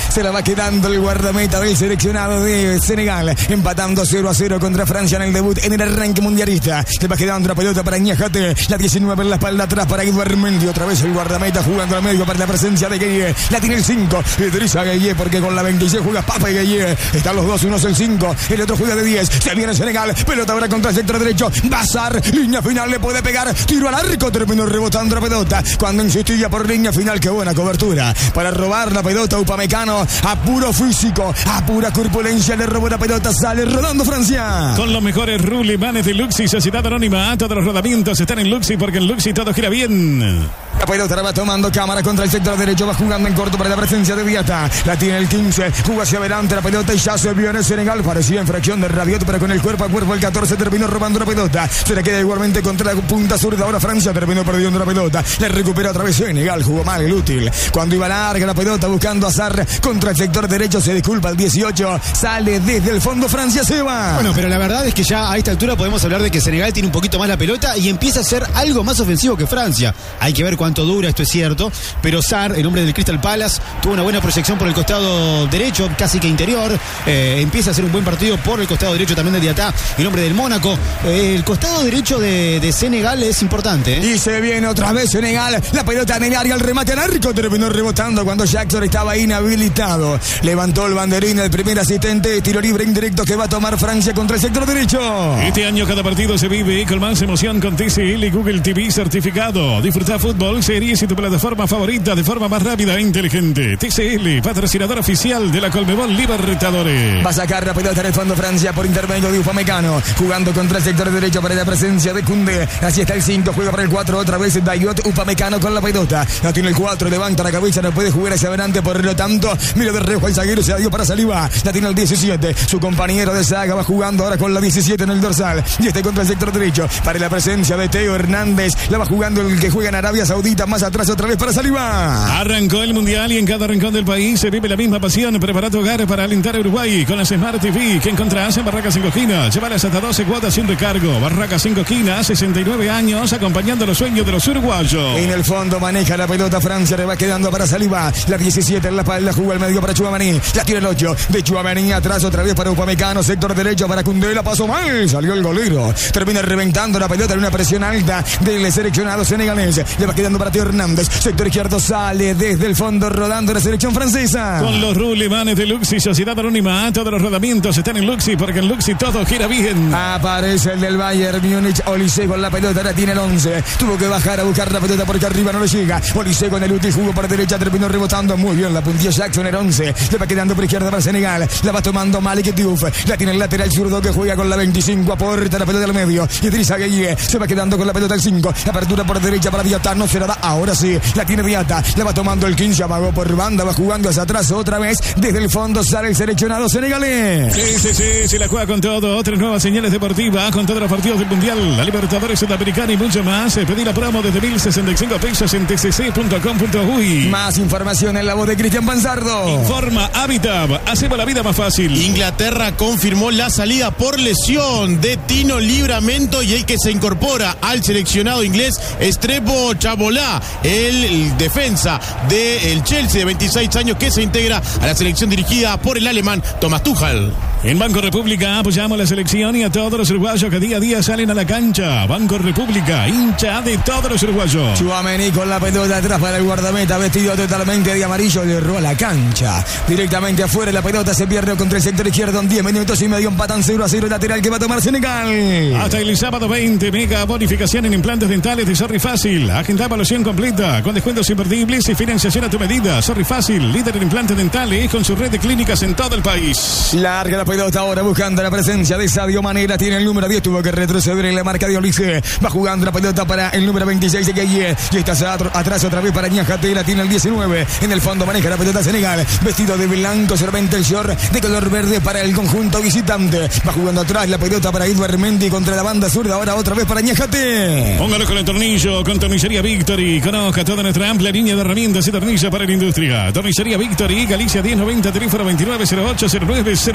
Se la va quedando el guardameta del seleccionado de Senegal. Empatando 0-0 contra Francia en el debut en el arranque mundialista. Se va quedando la pelota para Niakhaté. La 19 en la espalda atrás para Edouard Mendy. Otra vez el guardameta jugando al medio para la presencia de Gueye. La tiene el 5. Idrissa Gueye, porque con la 26 juega Pape Gueye. Están los dos, uno es el 5. El otro juega de 10. Se viene Senegal. Pelota ahora contra el sector derecho. Bazar. Línea final, le puede pegar. Tiro al arco. Terminó rebotando la pelota. Cuando insistía por línea final. Qué buena cobertura. Para robar la pelota, Upamecano. A puro físico. A pura corpulencia. Le robó la pelota. Sale rodando Francia. Con los mejores rulimanes de Luxi, Sociedad Anónima. Todos los rodamientos están en Luxi, porque en Luxi todo gira bien. La pelota la va tomando Cámara contra el sector derecho. Va jugando en corto para la presencia de Diata. La tiene el 15. Juega hacia adelante la pelota y ya se vio en el Senegal. Parecía infracción de Rabiot, pero con el cuerpo a cuerpo el 14 terminó robando la pelota. Se le queda igualmente contra la punta zurda. Ahora Francia terminó perdiendo la pelota. Le recupera otra vez Senegal. Jugó mal el útil. Cuando iba larga la pelota buscando a Sarr contra el sector derecho. Se disculpa el 18. Sale desde el fondo. Francia se va. Bueno, pero la verdad es que ya a esta altura podemos hablar de que Senegal tiene un poquito más la pelota y empieza a ser algo más ofensivo que Francia. Hay que ver cuánto dura, esto es cierto, pero Sarr, el hombre del Crystal Palace, tuvo una buena proyección por el costado derecho, casi que interior. Empieza a hacer un buen partido por el costado derecho también de Diatá, el hombre del Mónaco. El costado derecho de Senegal es importante. Y se viene otra vez Senegal. La pelota en el área, el remate al arco terminó rebotando cuando Jackson estaba inhabilitado. Levantó el banderín el primer asistente. Tiro libre indirecto que va a tomar Francia contra el sector derecho. Este año cada partido se vive con más emoción con TCL Google TV certificado. Disfruta fútbol, series y tu plataforma favorita de forma más rápida e inteligente. TCL, patrocinador oficial de la Conmebol Libertadores. Va a sacar la pelota en el fondo Francia por intermedio de Upamecano. Jugando contra el sector derecho para la presencia de Koundé. Así está el 5, juega para el 4 otra vez Dayot. Upamecano con la pelota. La tiene el 4, levanta la cabeza, no puede jugar hacia adelante, por lo tanto mira de reojo el zaguero, se la dio para Saliba. La tiene el 17, su compañero de saga va jugando ahora con la 17 en el dorsal. Y este contra el sector derecho para la presencia de Teo Hernández. La va jugando el que juega en Arabia Saudita, más atrás otra vez para Saliba. Arrancó el Mundial y en cada rincón del país se vive la misma pasión. Prepara tu hogar para alentar a Uruguay con las Smart TV que encontrarás en Barracas 5 esquinas. Llévalas hasta 12 cuotas sin recargo. Barracas 5 esquinas, 69 años, acompañando los sueños de los uruguayos. En el fondo maneja la pelota Francia, le va quedando para Saliba. La 17 en la espalda, juega al medio para Tchouaméni. La tiene el 8 de Tchouaméni, atrás otra vez para Upamecano, sector derecho para Koundé, la pasó mal, salió el golero. Termina reventando la pelota en una presión alta del seleccionado senegalés. Le va quedando para Teo Hernández, sector izquierdo, sale desde el fondo rodando la selección francesa. Con los rulemanes de Luxi, Sociedad Anónima, todos los rodamientos están en Luxi, porque en Luxi todo gira bien. Aparece el del Bayern Múnich, Olise con la pelota, la tiene el 11. Tuvo que bajar a buscar la pelota porque arriba no le llega. Olise con el útil jugó por derecha, terminó rebotando muy bien. La puntilla Jackson el 11. Le va quedando por izquierda para Senegal. La va tomando Malik Diouf. La tiene el lateral zurdo que juega con la 25. Aporta la pelota al medio. Idrissa Gueye se va quedando con la pelota al 5. Apertura por derecha para Diata. No se la da. Ahora sí. La tiene Diata. La va tomando el 15. Amagó por banda. Va jugando hacia atrás otra vez. Desde el fondo sale el seleccionado senegalés. Sí. Se la juega con todo. Otras nuevas señales deportivas con todos los partidos del Mundial. La Libertadores Sudamericana y mucho más. Pedí la promo desde 1.065 pesos en tcc.com.uy. Más información en la voz de Cristian Panzardo. Informa Habitat. Hacemos la vida más fácil. Inglaterra confirmó la salida por lesión de Tino Livramento y el que se incorpora al seleccionado inglés es Trevoh Chalobah, el defensa del Chelsea de 26 años que se integra a la selección dirigida por el alemán Thomas Tuchel. En Banco República apoyamos la selección y a todos los uruguayos que día a día salen a la cancha. Banco República, hincha de todos los uruguayos. Tchouaméni con la pelota atrás para el guardameta, vestido totalmente de amarillo, le robó la cancha. Directamente afuera, la pelota se pierde contra el sector izquierdo en 10 minutos y medio, empatan 0-0 el lateral que va a tomar Senegal. Hasta el sábado 20, mega bonificación en implantes dentales de Sorry Fácil. Agenda evaluación completa, con descuentos imperdibles y financiación a tu medida. Sorry Fácil, líder en implantes dentales con su red de clínicas en todo el país. Larga la pelota ahora buscando la presencia de Sadio Mané, la tiene el número 10, tuvo que retroceder en la marca de Olise. Va jugando la pelota para el número 26 de Gueye y está atrás otra vez para Niakhaté, la tiene el 19. En el fondo maneja la pelota Senegal, vestido de blanco, servente el short de color verde para el conjunto visitante. Va jugando atrás la pelota para Edouard Mendy contra la banda zurda, ahora otra vez para Niakhaté. Póngalo con el tornillo, con Tornillería Victory. Conozca toda nuestra amplia línea de herramientas y tornillos para la industria. Tornillería Victory, Galicia 1090, teléfono 29080902.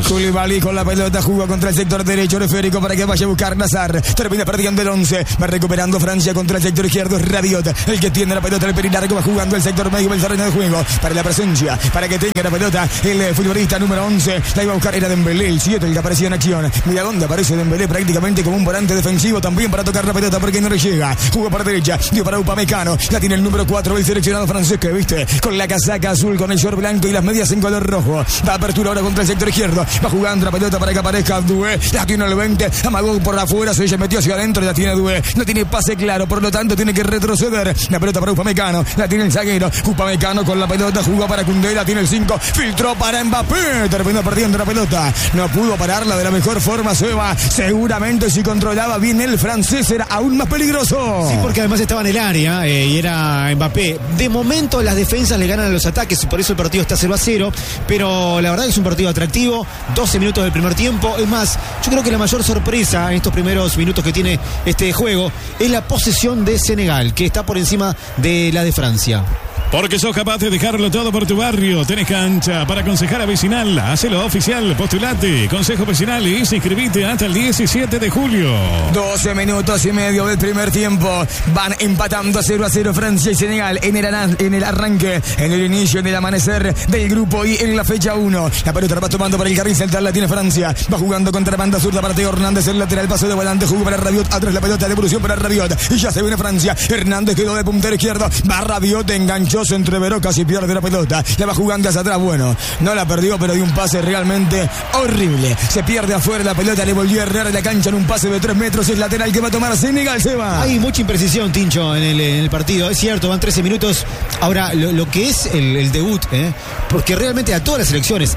minutos. Koulibaly con la pelota, jugó contra el sector derecho, esférico para que vaya a buscar Nazar. Termina perdiendo el 11. Va recuperando Francia contra el sector izquierdo. Es Rabiot el que tiene la pelota, el perilargo. Va jugando el sector medio del terreno de juego. Para la presencia, para que tenga la pelota el futbolista número 11. La iba a buscar, era Dembélé, el 7, el que aparecía en acción. Mira dónde aparece Dembélé, prácticamente como un volante defensivo también para tocar la pelota porque no le llega. Jugó para derecha, dio para Upamecano. La tiene el número 4, el seleccionado francés que viste con la casaca azul, con el short blanco y las medias en color rojo. Va a apertura ahora contra el sector izquierdo. Va jugando la pelota para que aparezca Doué. La tiene el 20. Amagó por afuera, se metió hacia adentro. La tiene Doué. No tiene pase claro, por lo tanto tiene que retroceder. La pelota para Upamecano. La tiene el zaguero. Upamecano con la pelota. Jugó para Koundé. La tiene el 5. Filtró para Mbappé. Terminó perdiendo la pelota. No pudo pararla de la mejor forma. Seba. Seguramente si controlaba bien el francés era aún más peligroso. Sí, porque además estaba en el área y era Mbappé. De momento las defensas le ganan a los ataques y por eso el partido está 0-0. Pero la verdad es un partido atractivo. 12 minutos del primer tiempo. Es más, yo creo que la mayor sorpresa en estos primeros minutos que tiene este juego es la posesión de Senegal, que está por encima de la de Francia. Porque sos capaz de dejarlo todo por tu barrio. Tenés cancha para concejala vecinal. Hacelo oficial, postulate. Consejo vecinal y inscribite hasta el 17 de julio. 12 minutos y medio del primer tiempo. Van empatando 0-0 Francia y Senegal en el arranque, en el inicio, en el amanecer del grupo y en la fecha 1. La pelota la va tomando para el carril central, la tiene Francia. Va jugando contra la banda zurda para Teo Hernández, el lateral, paso de volante, jugó para Rabiot. Atrás la pelota, devolución para Rabiot. Y ya se viene Francia. Hernández quedó de puntero izquierdo. Va Rabiot, enganchó, se entreveró, casi pierde la pelota. La va jugando hacia atrás. Bueno, no la perdió, pero dio un pase realmente horrible. Se pierde afuera la pelota, le volvió a errar la cancha en un pase de 3 metros. Es lateral que va a tomar Senegal, se va. Hay mucha imprecisión, Tincho, en el partido. Es cierto, van 13 minutos. Ahora, lo que es el debut, porque realmente a todas las selecciones,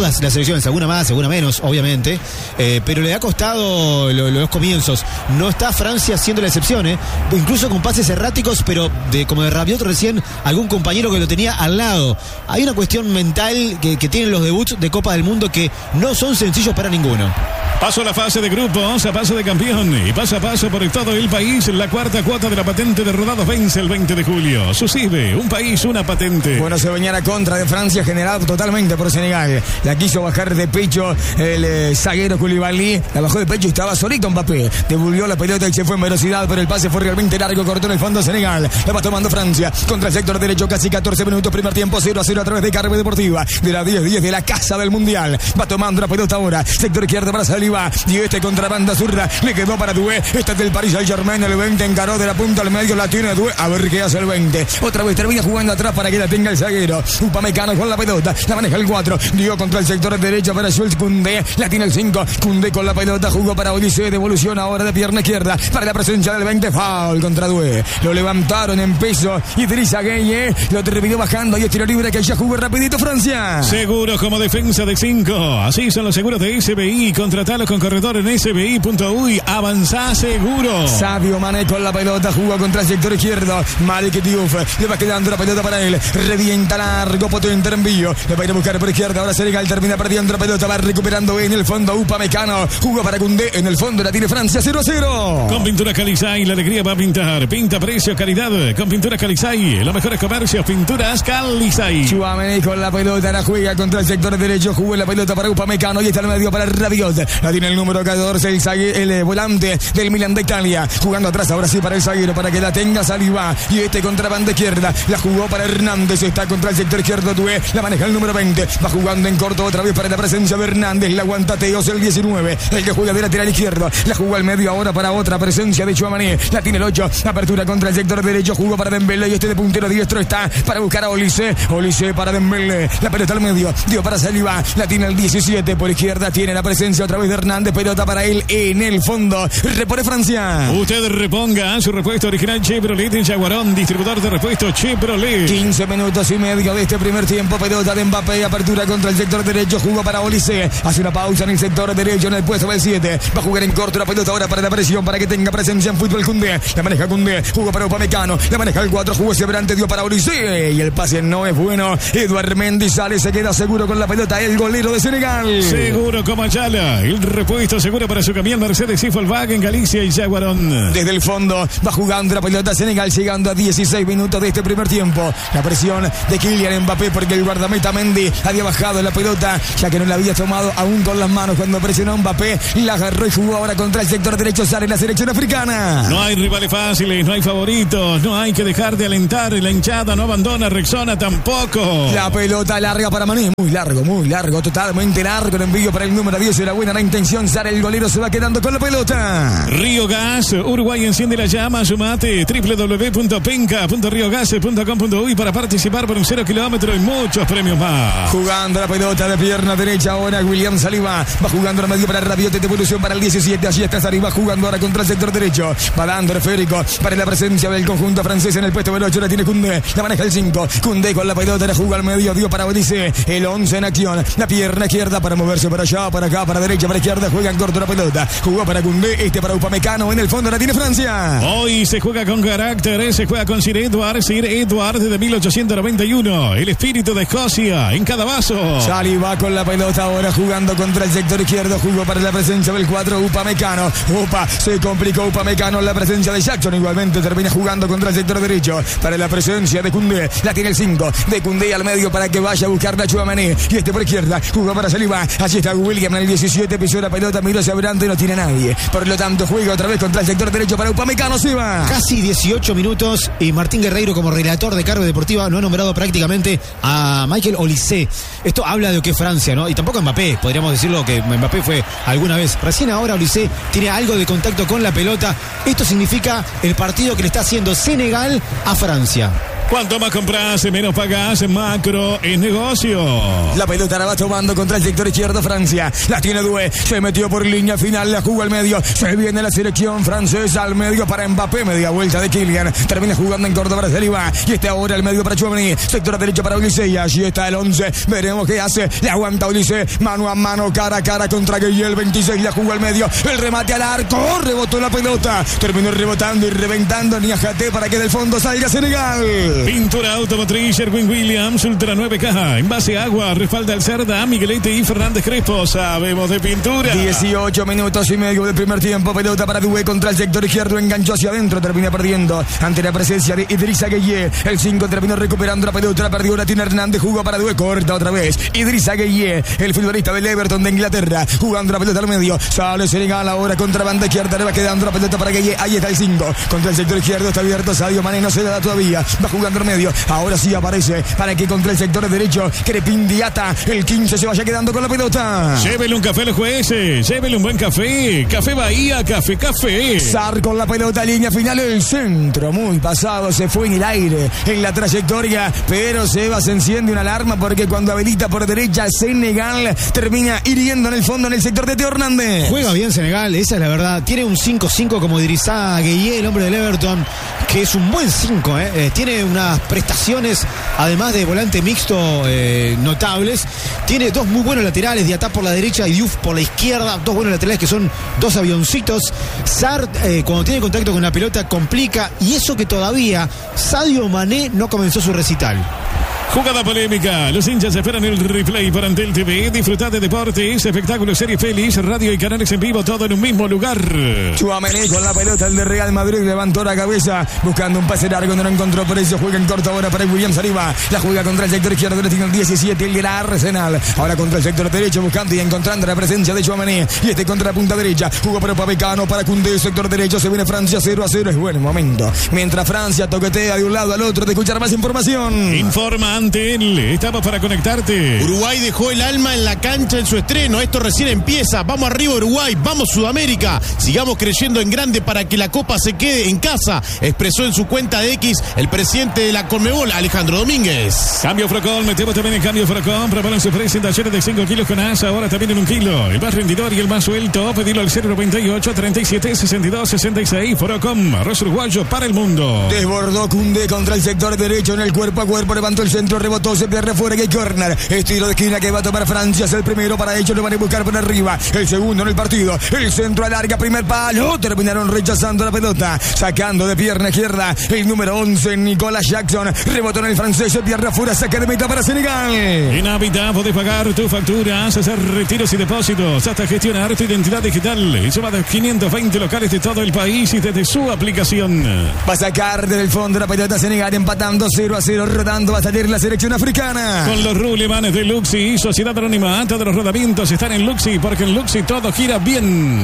alguna más, alguna menos, obviamente, pero le ha costado los comienzos. No está Francia siendo la excepción, incluso con pases erráticos, pero como de Rabiot recién, algún compañero que lo tenía al lado. Hay una cuestión mental que tienen los debuts de Copa del Mundo que no son sencillos para ninguno. Paso a la fase de grupos, a paso de campeón y paso a paso por todo el país. La cuarta cuota de la patente de rodados vence el 20 de julio. Suscibe, un país, una patente. Bueno, se venía la contra de Francia, generado totalmente por Senegal. La quiso bajar de pecho el zaguero Koulibaly. La bajó de pecho y estaba solito Mbappé. Devolvió la pelota y se fue en velocidad, pero el pase fue realmente largo, cortó en el fondo Senegal. La va tomando Francia contra el sector derecho, casi 14 minutos, primer tiempo, 0-0 a través de Carve Deportiva. De la 10-10 de la casa del Mundial. Va tomando la pelota ahora. Sector izquierdo para Saliba. Y este contra banda zurda. Le quedó para Doué. Este es del Paris Saint-Germain. El 20 encaró de la punta al medio. La tiene Doué. A ver qué hace el 20. Otra vez termina jugando atrás para que la tenga el zaguero. Upamecano con la pelota. La maneja el 4. Dio contra el sector derecho para Jules Koundé. La tiene el 5. Koundé con la pelota. Jugó para Olise. Devolución ahora de pierna izquierda. Para la presencia del 20. Foul contra Doué. Lo levantaron en peso. Idrissa Gueye lo terminó bajando. Y es tiro libre que ya jugó rapidito Francia. Seguros como defensa de 5. Así son los seguros de SBI. Contratalos con corredor en SBI.uy. Avanzá seguro. Sadio Mané con la pelota. Jugó contra el sector izquierdo. Malik Diouf. Le va quedando la pelota para él. Revienta largo, potente envío. Le va a ir a buscar por izquierda. Ahora Senegal termina perdiendo la pelota. Va recuperando en el fondo Upamecano. Jugó para Koundé. En el fondo la tiene Francia 0-0. Con Pintura Calizay, la alegría va a pintar. Pinta, precio, calidad. Con Pintura Calizay, los mejores comercios. Pinturas Calizay. Tchouaméni con la pelota. La juega contra el sector derecho. Jugó la pelota para Upamecano. Y está el medio para Rabiot. La tiene el número 14. El volante del Milan de Italia. Jugando atrás ahora sí para el zaguero. Para que la tenga Saliba. Y este contra banda izquierda. La jugó para Hernández. Está contra el sector izquierdo. Doué. La maneja el número 20. Va jugando en corto otra vez para la presencia de Hernández. La aguanta Teos el 19. El que juega de lateral izquierdo. La jugó al medio ahora para otra presencia de Tchouaméni. La tiene el 8. Apertura contra el sector derecho. Jugó para Dembélé. Y este de puntero diestro está para buscar a Olise. Olise para Dembélé. La pelota al medio. Dio para Saliba. La tiene el 17. Por izquierda tiene la presencia otra vez de Hernández. Pelota para él en el fondo. Repone Francia. Usted reponga su repuesto original Chevrolet en Jaguarón, distribuidor de repuestos Chevrolet. 15 minutos y medio de este primer tiempo. Pelota de Mbappé. Apertura contra el sector derecho. Jugó para Olise. Hace una pausa en el sector derecho en el puesto del 7. Va a jugar en corto la pelota ahora para la presión. Para que tenga presencia en fútbol Koundé. La maneja Koundé. Jugó para Upamecano. La maneja el 4. Jugó Sebrante. Dio para Olise. Y el pase no es bueno. Eduard Mendy sale. Se queda seguro con la pelota. El golero de Senegal. Seguro como Ayala. El repuesto seguro para su camión Mercedes y Volkswagen, Galicia y Jaguarón. Desde el fondo va jugando la pelota Senegal, llegando a 16 minutos de este primer tiempo. La presión de Kylian Mbappé porque el guardameta Mendy había bajado la pelota, ya que no la había tomado aún con las manos. Cuando presionó Mbappé, la agarró y jugó ahora contra el sector derecho. Sale la selección africana. No hay rivales fáciles, no hay favoritos, no hay que dejar de alentar. La hinchada no abandona, Rexona tampoco. La pelota larga para Mané, muy largo, totalmente largo. El envío para el número 10, era buena la intención. Sale el golero, se va quedando con la pelota. Río Gas, Uruguay enciende la llama. Sumate www.penca.riogas.com.uy para participar por un 0 kilómetro y muchos premios más. Jugando la pelota de pierna derecha ahora William Saliba. Va jugando al medio para Rabiot, de devolución para el 17. Allí está Saliba jugando ahora contra el sector derecho. Va dando esférico para la presencia del conjunto francés en el puesto del 8. La tiene Koundé, la maneja el 5. Koundé con la pelota, la juega al medio, dio para Olise. El 11 en acción. La pierna izquierda para moverse para allá, para acá, para derecha, para izquierda. Juega en corto la pelota. Jugó para Koundé, para Upamecano. En el fondo la tiene Francia. Hoy se juega con carácter, se juega con Sir Edward de 1891. El espíritu de Escocia en cada vaso. Saliba con la pelota ahora jugando contra el sector izquierdo. Jugó para la presencia del 4 Upamecano. Se complicó Upamecano en la presencia de Jackson. Igualmente termina jugando contra el sector derecho. Para la presencia de Koundé. La tiene el 5. De Koundé al medio para que vaya a buscar la Chouameni. Y por izquierda. Jugó para Saliba. Allí está William en el 17. Pisó la pelota. Miró hacia adelante. No tiene nadie. Por lo tanto juega otra vez contra el sector derecho para Upamecano. Se va. Casi 18 minutos y Martín Guerreiro, como relator de Carve Deportiva, no ha nombrado prácticamente a Michael Olise. Esto habla de que Francia, ¿no? Y tampoco Mbappé, podríamos decirlo que Mbappé fue alguna vez. Recién ahora Olise tiene algo de contacto con la pelota. Esto significa el partido que le está haciendo Senegal a Francia. Cuanto más compras, menos pagas. Macro es negocio. La pelota la va tomando contra el sector izquierdo Francia. La tiene Doué. Se metió por línea final. La jugó al medio. Se viene la selección francesa al medio para Mbappé. Media vuelta de Kylian. Termina jugando en corto para Saliba. Y este ahora al medio para Chouameni. Sector derecho para Olise. Y allí está el 11. Veremos qué hace. Le aguanta Olise. Mano a mano, cara a cara contra Gueye. El 26 la jugó al medio. El remate al arco. Rebotó la pelota. Terminó rebotando y reventando Niakhaté para que del fondo salga Senegal. Pintura automotriz Sherwin Williams, Ultra 9K, envase agua, respalda el Cerda, Miguelete y Fernández Crespo. Sabemos de pintura. 18 minutos y medio del primer tiempo. Pelota para Doué contra el sector izquierdo. Enganchó hacia adentro. Termina perdiendo ante la presencia de Idrissa Gueye. El 5 terminó recuperando la pelota. La perdió. La tiene Hernández. Jugó para Doué. Corta otra vez. Idrissa Gueye, el futbolista del Everton de Inglaterra. Jugando la pelota al medio. Sale Senegal ahora contra banda izquierda. Le va quedando la pelota para Gueye. Ahí está el 5. Contra el sector izquierdo está abierto. Sadio Mané no se la da todavía. Va jugando al medio. Ahora sí aparece para que contra el sector derecho Crepin Diata, el 15, se vaya quedando con la pelota. Llévele un café a los jueces. Llévele un buen café. Café Bahía, café. Sar con la pelota, línea final, el centro. Muy pasado, se fue en el aire, en la trayectoria. Pero Seba se enciende una alarma porque cuando habilita por derecha Senegal termina hiriendo en el fondo en el sector de Teo Hernández. Juega bien Senegal, esa es la verdad. Tiene un 5-5 como Idrissa Gueye, el hombre del Everton, que es un buen 5. Tiene unas prestaciones, además de volante mixto, notables. Tiene dos muy buenos laterales, Diatá por la derecha y Diouf por la izquierda. Dos buenos laterales que son dos avioncitos. Sarr, cuando tiene contacto con la pelota, complica. Y eso que todavía Sadio Mané no comenzó su recital. Jugada polémica. Los hinchas esperan el replay por Antel TV. Disfrutad de deportes, espectáculos, series, pelis, radio y canales en vivo, todo en un mismo lugar. Chouameni con la pelota, el de Real Madrid levantó la cabeza buscando un pase largo, no lo encontró, por eso juega en corto ahora para William Saliba. La juega contra el sector izquierdo, le tiene el 17, el de la Arsenal. Ahora contra el sector derecho, buscando y encontrando la presencia de Chouameni. Y contra la punta derecha, jugó para Upamecano, para Koundé, sector derecho, se viene Francia 0-0, es buen momento. Mientras Francia toquetea de un lado al otro, de escuchar más información. Informa Antel, estamos para conectarte. Uruguay dejó el alma en la cancha en su estreno. Esto recién empieza. Vamos arriba Uruguay, vamos Sudamérica. Sigamos creyendo en grande para que la Copa se quede en casa, expresó en su cuenta de X el presidente de la Conmebol, Alejandro Domínguez. Cambio Frocón, metemos también en cambio Frocón. Preparan sus presentaciones de 5 kilos con asa, ahora también en 1 kilo. El más rendidor y el más suelto, pedirlo al 098 37 62 66. Frocón, arroz uruguayo para el mundo. Desbordó Koundé contra el sector derecho en el cuerpo a cuerpo, levantó el centro. centro, rebotó, se pierde fuera, que hay córner. Estilo de esquina que va a tomar Francia, es el primero, para ellos lo van a buscar por arriba. El segundo en el partido, el centro alarga, primer palo, terminaron rechazando la pelota, sacando de pierna izquierda el número 11, Nicolas Jackson, rebotó en el francés, se pierde afuera, saca de meta para Senegal. En Habitat podés pagar tus facturas, hacer retiros y depósitos, hasta gestionar tu identidad digital y suma de 520 locales de todo el país y desde su aplicación. Va a sacar desde el fondo la pelota Senegal, empatando 0-0, rodando va a salir la selección africana. Con los rulemanes de Luxi, Sociedad Anónima, todos los rodamientos están en Luxi, porque en Luxi todo gira bien.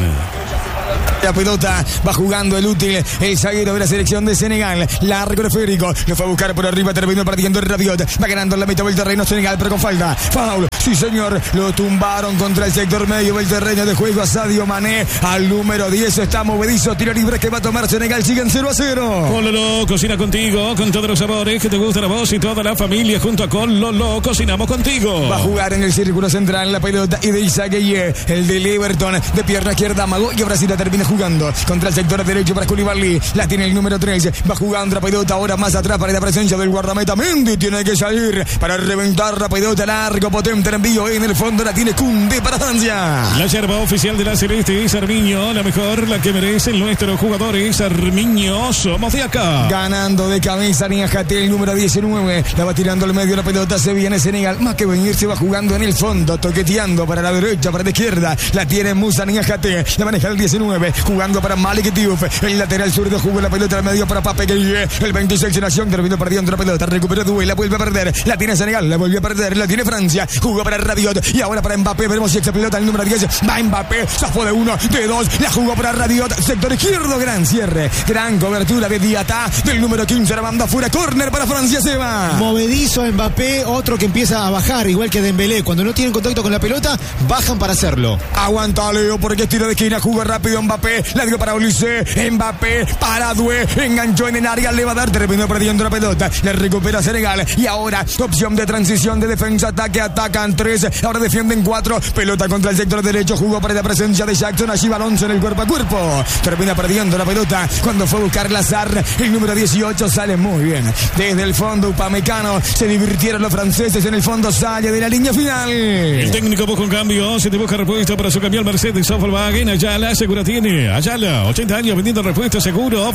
La pelota va jugando el útil, el zaguero de la selección de Senegal. Largo esférico, lo fue a buscar por arriba, terminó partiendo el Rabiot. Va ganando en la mitad del terreno Senegal, pero con falta. Foul, sí señor, lo tumbaron contra el sector medio del terreno de juego a Sadio Mané. Al número 10 está movedizo, tiro libre que va a tomar Senegal, siguen 0-0. Cololo cocina contigo, con todos los sabores que te gustan a vos y toda la familia. Junto a Cololo cocinamos contigo. Va a jugar en el círculo central la pelota y de Issa Gueye, el del Everton, de pierna izquierda amagó y ahora sí la termina jugando contra el sector derecho para Koulibaly. La tiene el número 13. Va jugando la pelota ahora más atrás para la presencia del guardameta Mendy. Tiene que salir para reventar la pelota. Largo, potente el envío. En el fondo la tiene Koundé para Francia. La yerba oficial de la Celeste es Armiño. La mejor, la que merecen nuestros jugadores. Armiño, somos de acá. Ganando de cabeza Niakhaté, el número 19. La va tirando al medio la pelota. Se viene Senegal. Más que venir, se va jugando en el fondo. Toqueteando para la derecha, para la izquierda. La tiene Moussa Niakhaté. La maneja el 19. Jugando para Malik Diouf, el lateral zurdo, jugó la pelota al medio para Pape Gueye, el 26 en acción, terminó perdiendo la pelota, recuperó Doué, la vuelve a perder, la tiene Senegal, la volvió a perder, la tiene Francia, jugó para Rabiot y ahora para Mbappé, veremos si esta pelota el número 10, va Mbappé, zafó de 1, de 2, la jugó para Rabiot, sector izquierdo, gran cierre, gran cobertura de Diatá, del número 15, la manda fuera, córner para Francia, se va. Movedizo Mbappé, otro que empieza a bajar, igual que Dembélé, cuando no tienen contacto con la pelota, bajan para hacerlo. Aguanta Leo, porque es tiro de esquina, jugó rápido Mbappé, la dio para Olise, Mbappé para Doué, enganchó en el área, le va a dar, terminó perdiendo la pelota, le recupera Senegal y ahora opción de transición de defensa, ataque, atacan 3, ahora defienden 4, pelota contra el sector derecho, jugó para la presencia de Jackson, allí balón en el cuerpo a cuerpo, termina perdiendo la pelota cuando fue a buscar Lazar, el número 18 sale muy bien, desde el fondo Upamecano, se divirtieron los franceses, en el fondo sale de la línea final. El técnico busca un cambio, se te busca repuesto para su camión Mercedes Volkswagen, Ayala, segura tiene, Ayala, 80 años vendiendo repuestos seguro,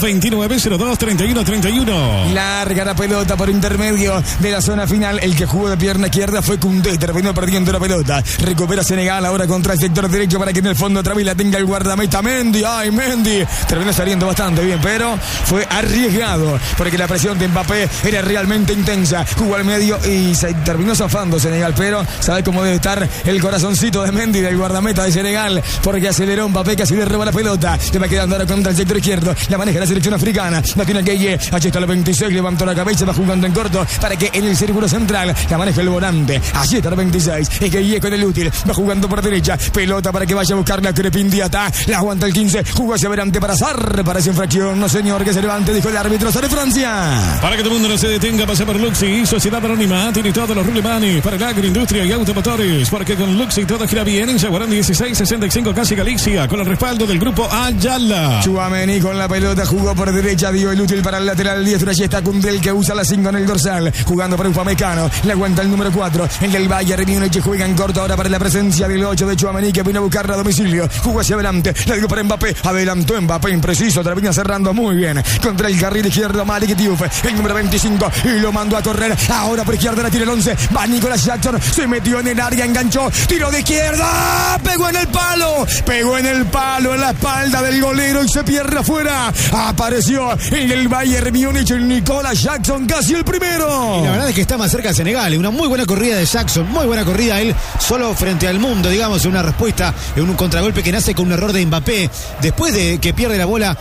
2902-3131. Larga la pelota por intermedio de la zona final, el que jugó de pierna izquierda fue Koundé, terminó perdiendo la pelota, recupera Senegal ahora contra el sector derecho para que en el fondo otra vez la tenga el guardameta Mendy, ay Mendy, terminó saliendo bastante bien, pero fue arriesgado, porque la presión de Mbappé era realmente intensa, jugó al medio y se terminó zafando Senegal, pero sabe cómo debe estar el corazoncito de Mendy, del guardameta de Senegal, porque aceleró Mbappé, casi le roba la pelota, le va quedando ahora contra el sector izquierdo, la maneja la selección africana, la tiene Gueye, allí está el 26, levantó la cabeza, va jugando en corto para que en el círculo central la maneja el volante, allí está el 26, es Gueye con el útil, va jugando por derecha, pelota para que vaya a buscar la Crepin Diatá, la aguanta el 15, jugó hacia adelante para Sarr, para esa infracción, no señor, que se levante, dijo el árbitro, sale Francia. Para que todo el mundo no se detenga, pasa por Luxi, Sociedad Anónima, tiene todos los rulemanes para el agroindustria y automotores, porque con Luxi todo gira bien, en Yaguarán 1665 casi Galicia, con el respaldo del grupo Ayala. Tchouaméni con la pelota, jugó por derecha, dio el útil para el lateral diestro, allí está Koundé, que usa la 5 en el dorsal, jugando para Upamecano, le aguanta el número 4, el del Bayern Múnich, juega en corto ahora para la presencia del 8 de Tchouaméni, que vino a buscarla a domicilio, jugó hacia adelante, la dio para Mbappé, adelantó Mbappé, impreciso, termina cerrando muy bien, contra el carril izquierdo Malik Diouf, el número 25, y lo mandó a correr, ahora por izquierda la tiene el 11, va Nicolas Jackson, se metió en el área, enganchó, tiro de izquierda, pegó en el palo, en la espalda del golero y se pierde afuera, apareció en el Bayern Múnich, el Nicolas Jackson, casi el primero. Y la verdad es que está más cerca de Senegal, una muy buena corrida de Jackson, muy buena corrida él, solo frente al mundo, digamos, en una respuesta, en un contragolpe que nace con un error de Mbappé, después de que pierde la bola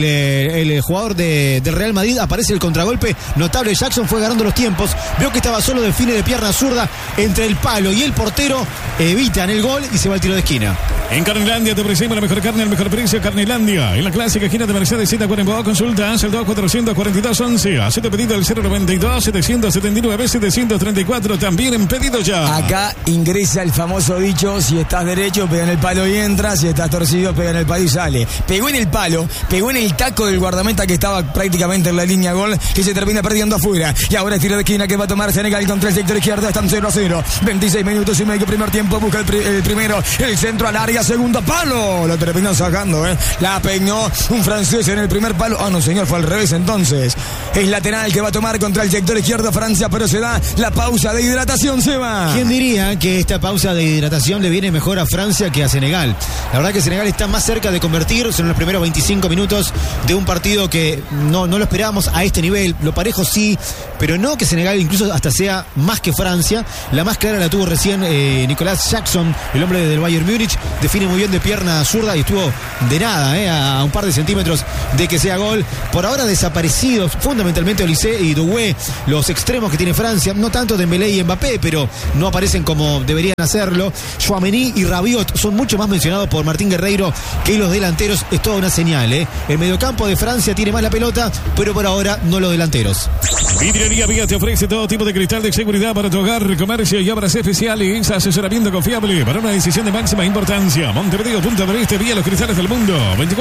el jugador del Real Madrid, aparece el contragolpe notable, Jackson fue ganando los tiempos, vio que estaba solo, define de pierna zurda entre el palo y el portero, evitan el gol y se va al tiro de esquina. En Carnelandia te ofrecemos la mejor carne al mejor precio. Carnelandia, en la clásica esquina de Mercedes Z Cuervo. Consultas el 244211. Hacete pedido al 092-779-734. También en pedido ya. Acá ingresa el famoso dicho: si estás derecho, pega en el palo y entra; si estás torcido, pega en el palo y sale. Pegó en el palo, pegó en el taco del guardameta que estaba prácticamente en la línea gol, que se termina perdiendo afuera. Y ahora es tiro de esquina que va a tomar Senegal contra el sector izquierdo. Están 0-0. 26 minutos y medio, primer tiempo. Busca el primero, el centro al área, segundo palo. Lo terminó sacando, La peinó un francés en el primer palo. No, señor, fue al revés entonces. Es lateral que va a tomar contra el sector izquierdo Francia, pero se da la pausa de hidratación, Seba. ¿Quién diría que esta pausa de hidratación le viene mejor a Francia que a Senegal? La verdad que Senegal está más cerca de convertirse en los primeros 25 minutos de un partido que no lo esperábamos a este nivel. Lo parejo sí, pero no que Senegal incluso hasta sea más que Francia. La más clara la tuvo recién Nicolas Jackson, el hombre del Bayern Múnich. Define muy bien de pierna zurda y estuvo de nada, a un par de centímetros de que sea gol. Por ahora desaparecidos fundamentalmente Olise y Doué, los extremos que tiene Francia. No tanto Dembélé y Mbappé, pero no aparecen como deberían hacerlo. Chouameni y Rabiot son mucho más mencionados por Martín Guerreiro que los delanteros. Es toda una señal, El mediocampo de Francia tiene más la pelota, pero por ahora no los delanteros. Vidriería Vía te ofrece todo tipo de cristal de seguridad para tu hogar, comercio y obras especiales. Asesoramiento confiable para una decisión de máxima importancia. Montevideo, Punta del Este, Vía Los Cristales del Mundo.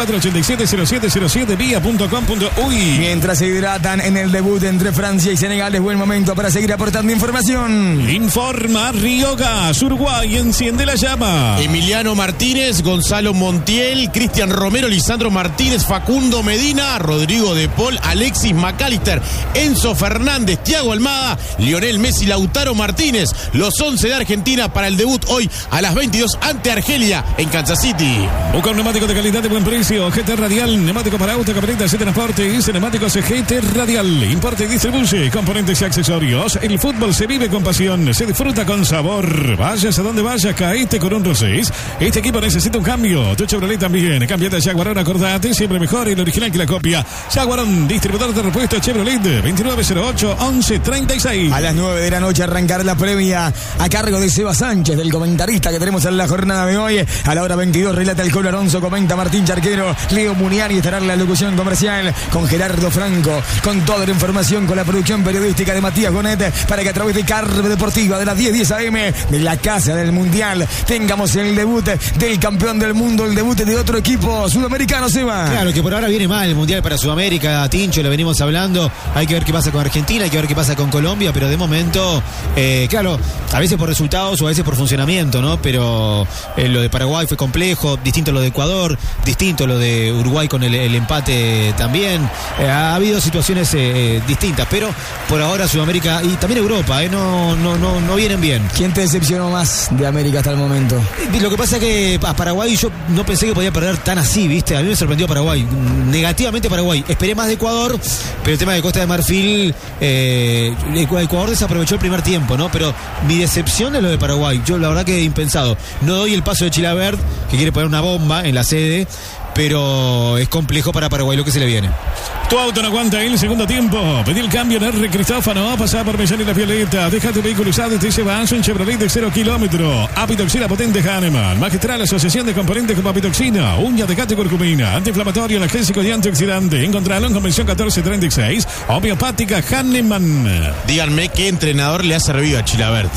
2487-0707, vía.com.uy. Mientras se hidratan en el debut entre Francia y Senegal, es buen momento para seguir aportando información. Informa Río Gas, Uruguay enciende la llama. Emiliano Martínez, Gonzalo Montiel, Cristian Romero, Lisandro Martínez, Facundo Medina, Rodrigo De Paul, Alexis McAllister, Enzo Fernández, Thiago Almada, Lionel Messi, Lautaro Martínez. Los 11 de Argentina para el debut hoy a las 22 ante Argelia en Kansas City. Busca un neumático de calidad de buen precio. GT Radial, neumático para auto, camioneta, de transporte y neumáticos GT Radial. Importa y distribuye componentes y accesorios. El fútbol se vive con pasión, se disfruta con sabor. Vayas a donde vayas, caíste con un Rosés. Este equipo necesita un cambio. Tu Chevrolet también. Cambiate a Jaguarón, acordate, siempre mejor el original que la copia. Jaguarón, distribuidor de repuestos Chevrolet, 2908-1136. A las 9 de la noche arrancar la previa a cargo de Seba Sánchez, del comentarista que tenemos en la jornada de hoy. A la hora 22 relata el Colo Alonso, comenta Martín Charquero, Leo Muniani estará en la locución comercial con Gerardo Franco, con toda la información, con la producción periodística de Matías Gonet, para que a través de Carve Deportiva de las 10:10 AM de la Casa del Mundial tengamos el debut del campeón del mundo, el debut de otro equipo sudamericano, Seba. Claro, que por ahora viene mal el Mundial para Sudamérica, Tincho, lo venimos hablando. Hay que ver qué pasa con Argentina, hay que ver qué pasa con Colombia, pero de momento, claro, a veces por resultados o a veces por funcionamiento, ¿no? Pero lo de Paraguay fue complejo, distinto lo de Ecuador, distinto lo de Uruguay con el empate también. Ha habido situaciones distintas, pero por ahora Sudamérica y también Europa, no vienen bien. ¿Quién te decepcionó más de América hasta el momento? Lo que pasa es que a Paraguay yo no pensé que podía perder tan así, ¿viste? A mí me sorprendió Paraguay, negativamente Paraguay. Esperé más de Ecuador, pero el tema de Costa de Marfil, Ecuador desaprovechó el primer tiempo, ¿no? Pero mi decepción es lo de Paraguay. Yo la verdad que impensado. No doy el paso de Chilavert, que quiere poner una bomba en la sede, pero es complejo para Paraguay lo que se le viene. Tu auto no aguanta el segundo tiempo. Pedí el cambio en R. Cristófano. Pasá por Mellán y La Violeta. Deja tu vehículo usado y te llevas un Chevrolet de 0 kilómetros. Apitoxina potente Hahnemann. Magistral Asociación de Componentes como Apitoxina. Uña de gato y curcumina. Antiinflamatorio, analgésico y antioxidante. Encontralo en Convención 1436. Homeopática Hahnemann. Díganme qué entrenador le ha servido a Chilavert.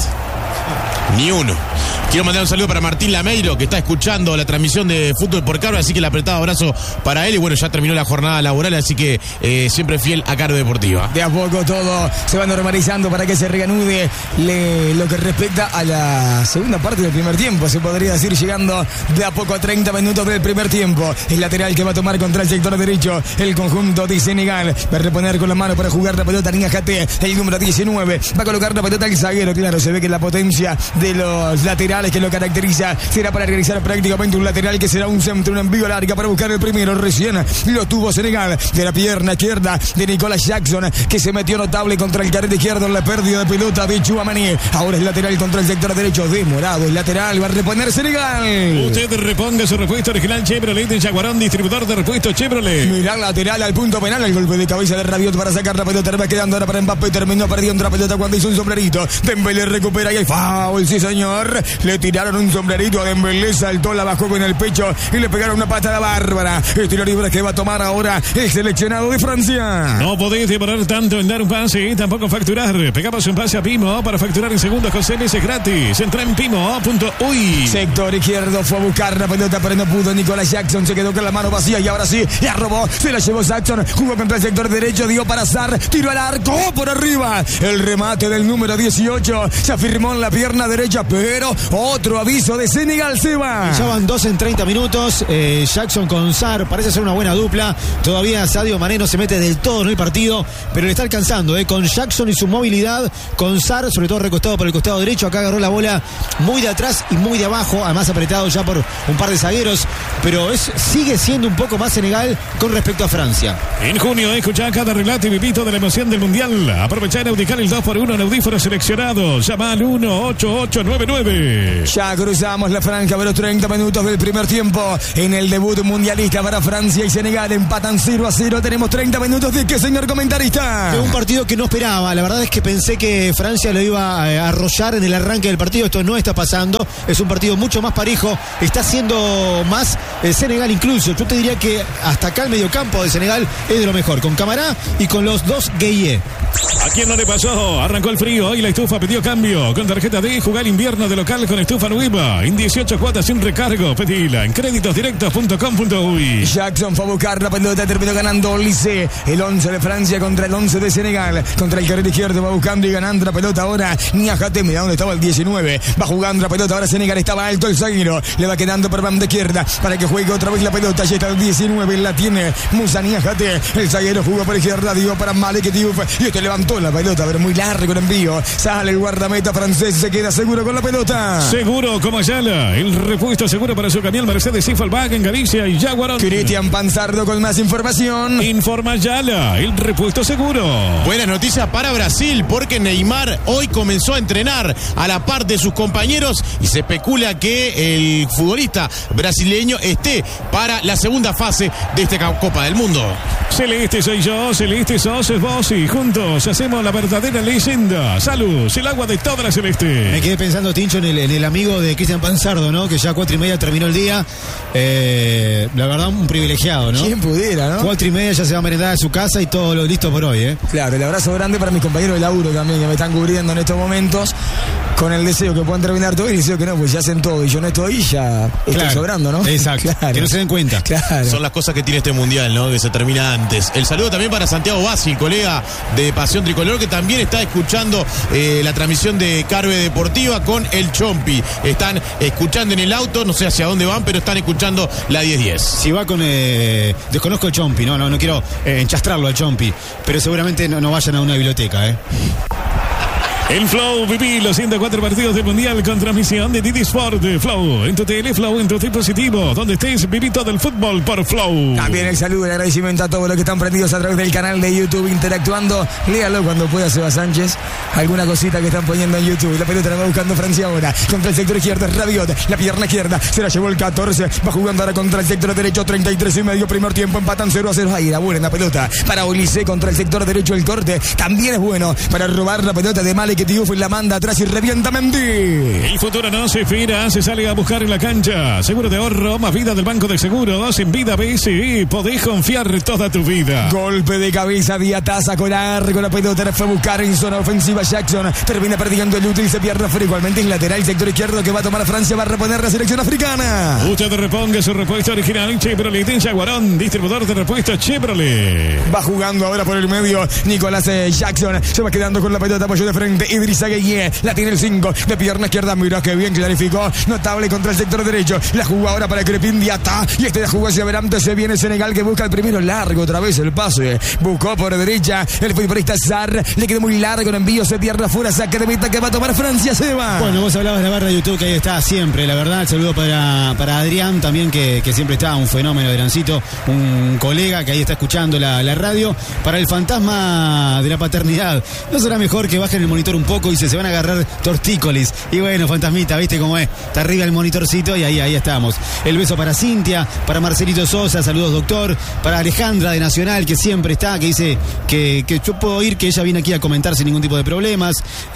Ni uno. Quiero mandar un saludo para Martín Lameiro, que está escuchando la transmisión de Fútbol por Caro, así que el apretado abrazo para él. Y bueno, ya terminó la jornada laboral, así que siempre fiel a Caro Deportiva. De a poco todo se va normalizando para que se reanude lo que respecta a la segunda parte del primer tiempo. Se podría decir llegando de a poco a 30 minutos del primer tiempo. El lateral que va a tomar contra el sector derecho el conjunto de Senegal. Va a reponer con la mano para jugar la pelota Niakhaté, el número 19. Va a colocar la pelota al zaguero. Claro, se ve que la potencia de los laterales que lo caracteriza será para realizar prácticamente un lateral que será un centro, un envío larga para buscar el primero. Recién lo tuvo Senegal de la pierna izquierda de Nicolas Jackson, que se metió notable contra el carril izquierdo en la pérdida de pelota de Chouameni. Ahora es lateral contra el sector derecho de Morado. El lateral va a reponer Senegal. Usted reponga su repuesto original Chevrolet en Jaguarón, distribuidor de repuestos Chevrolet. Mirá lateral al punto penal, el golpe de cabeza de Rabiot para sacar la pelota. Va quedando ahora para Mbappé, terminó perdiendo la pelota cuando hizo un sombrerito. Dembélé recupera y hay foul, sí señor. Le tiraron un sombrerito a Dembélé, saltó, la bajó con el pecho y le pegaron una patada bárbara. El tiro libre que va a tomar ahora el seleccionado de Francia. No podéis demorar tanto en dar un pase y tampoco facturar. Pegamos un pase a Pimo para facturar en segundos. José Luis es gratis. Entra en Pimo.uy. Sector izquierdo, fue a buscar la pelota, pero no pudo. Nicolás Jackson se quedó con la mano vacía y ahora sí, la robó, se la llevó Jackson. Jugó contra el sector derecho, dio para Sarr, tiró al arco, por arriba. El remate del número 18 se afirmó en la pierna derecha, pero otro aviso de Senegal, se va. Ya van 2 en 30 minutos. Jackson con Sarr parece ser una buena dupla. Todavía Sadio Mané no se mete del todo en el partido, pero le está alcanzando, con Jackson y su movilidad, con Sarr, sobre todo recostado por el costado derecho. Acá agarró la bola muy de atrás y muy de abajo, además apretado ya por un par de zagueros, pero sigue siendo un poco más Senegal con respecto a Francia. En junio, escuchá cada relato y vivito de la emoción del Mundial. Aprovechá en Audical el 2x1 en audífonos seleccionados. Llama al 18899. Ya cruzamos la franja de los 30 minutos del primer tiempo en el debut mundialista para Francia y Senegal. Empatan 0-0. Tenemos 30 minutos de qué, señor comentarista. Es un partido que no esperaba. La verdad es que pensé que Francia lo iba a arrollar en el arranque del partido. Esto no está pasando. Es un partido mucho más parejo. Está siendo más Senegal incluso. Yo te diría que hasta acá el mediocampo de Senegal es de lo mejor. Con Camará y con los dos Gueye. ¿A quién no le pasó? Arrancó el frío y la estufa pidió cambio. Con tarjeta D, jugar invierno de local con estufa nueva. En 18 cuotas sin recargo. Pedila en créditosdirectos.com.uy. Jackson fue a buscar la pelota, terminó ganando Olise. El 11 de Francia contra el 11 de Senegal. Contra el carril izquierdo va buscando y ganando la pelota ahora. Niajate, mira dónde estaba el 19. Va jugando la pelota, ahora Senegal estaba alto el zaguero. Le va quedando por banda izquierda para que juegue otra vez la pelota. Ya está el 19, la tiene Musa Niajate. El zaguero jugó por izquierda, dio para Malik Diouf. Y este levantó la pelota, pero muy largo el envío. Sale el guardameta francés, se queda seguro con la pelota. Seguro como Ayala, el repuesto seguro para su camión Mercedes Sifalbag en Galicia y Jaguarón. Cristian Panzardo con más información. Informa Ayala, el repuesto seguro. Buena noticia para Brasil, porque Neymar hoy comenzó a entrenar a la par de sus compañeros y se especula que el futbolista brasileño esté para la segunda fase de esta Copa del Mundo. Celeste soy yo, celeste sos vos y juntos hacemos la verdadera leyenda. Salud, el agua de toda la celeste. Me quedé pensando, Tincho, en el amigo de Cristian Panzardo, ¿no? Que ya 4:30 terminó el día. La verdad, un privilegiado, ¿no? ¿Quién pudiera, no? 4:30 ya se va a merendar a su casa y todo lo listo por hoy, Claro, el abrazo grande para mis compañeros de laburo también, que me están cubriendo en estos momentos, con el deseo que puedan terminar todo y el deseo que no, pues ya hacen todo y yo no estoy y ya estoy sobrando, ¿no? Exacto, claro. Que no se den cuenta. Claro. Son las cosas que tiene este mundial, ¿no? Que se termina antes. El saludo también para Santiago Bassi, colega de Pasión Tricolor, que también está escuchando la transmisión de Carve Deportiva con el Chompi. Están escuchando en el auto, no sé hacia dónde van, pero están escuchando la 1010. Si va con... desconozco el Chompi, no quiero enchastrarlo al Chompi, pero seguramente no vayan a una biblioteca, El Flow, viví los 104 partidos del Mundial con transmisión de Didi Sport. Flow, en tu tele, Flow, en tu dispositivo. Donde estés, viví todo el fútbol por Flow. También el saludo y el agradecimiento a todos los que están prendidos a través del canal de YouTube interactuando. Léalo cuando pueda, Seba Sánchez. Alguna cosita que están poniendo en YouTube. La pelota la va buscando Francia ahora. Contra el sector izquierdo, Rabiot. La pierna izquierda, se la llevó el 14. Va jugando ahora contra el sector derecho, 33,5. Primer tiempo, empatan 0-0. Ahí la buena pelota para Olise contra el sector derecho. El corte también es bueno para robar la pelota de Malik Diouf, la manda atrás y revienta Mendy. El futuro no se espera, se sale a buscar en la cancha. Seguro de ahorro, más vida del Banco de Seguros. En Vida BCI podés confiar toda tu vida. Golpe de cabeza, Diataza con largo, la pelota la fue a buscar en zona ofensiva. Jackson termina perdiendo el útil, se pierde afuera. Igualmente en lateral, sector izquierdo que va a tomar a Francia, va a reponer la selección africana. Usted reponga su repuesto original Chevrolet en Jaguarón, distribuidor de repuestos Chevrolet. Va jugando ahora por el medio Nicolás Jackson, se va quedando con la pelota, apoyo de frente Idrissa Gueye, la tiene el 5 de pierna izquierda, mira que bien clarificó, notable contra el sector derecho, la jugó ahora para Crepin Diata y este la jugó hacia adelante, se viene Senegal que busca el primero, largo otra vez el pase, buscó por derecha el futbolista Sarr, le quedó muy largo el envío, se pierde afuera, saque de meta que va a tomar Francia, se va. Bueno, vos hablabas de la barra de YouTube que ahí está siempre, la verdad, el saludo para Adrián también que siempre está, un fenómeno, Adriancito, un colega que ahí está escuchando la radio, para el fantasma de la paternidad, ¿no será mejor que bajen el monitor un poco y se van a agarrar tortícolis. Y bueno, Fantasmita, ¿viste cómo es? Está arriba el monitorcito y ahí estamos. El beso para Cintia, para Marcelito Sosa, saludos doctor, para Alejandra de Nacional, que siempre está, que dice que yo puedo ir, que ella viene aquí a comentar sin ningún tipo de problemas.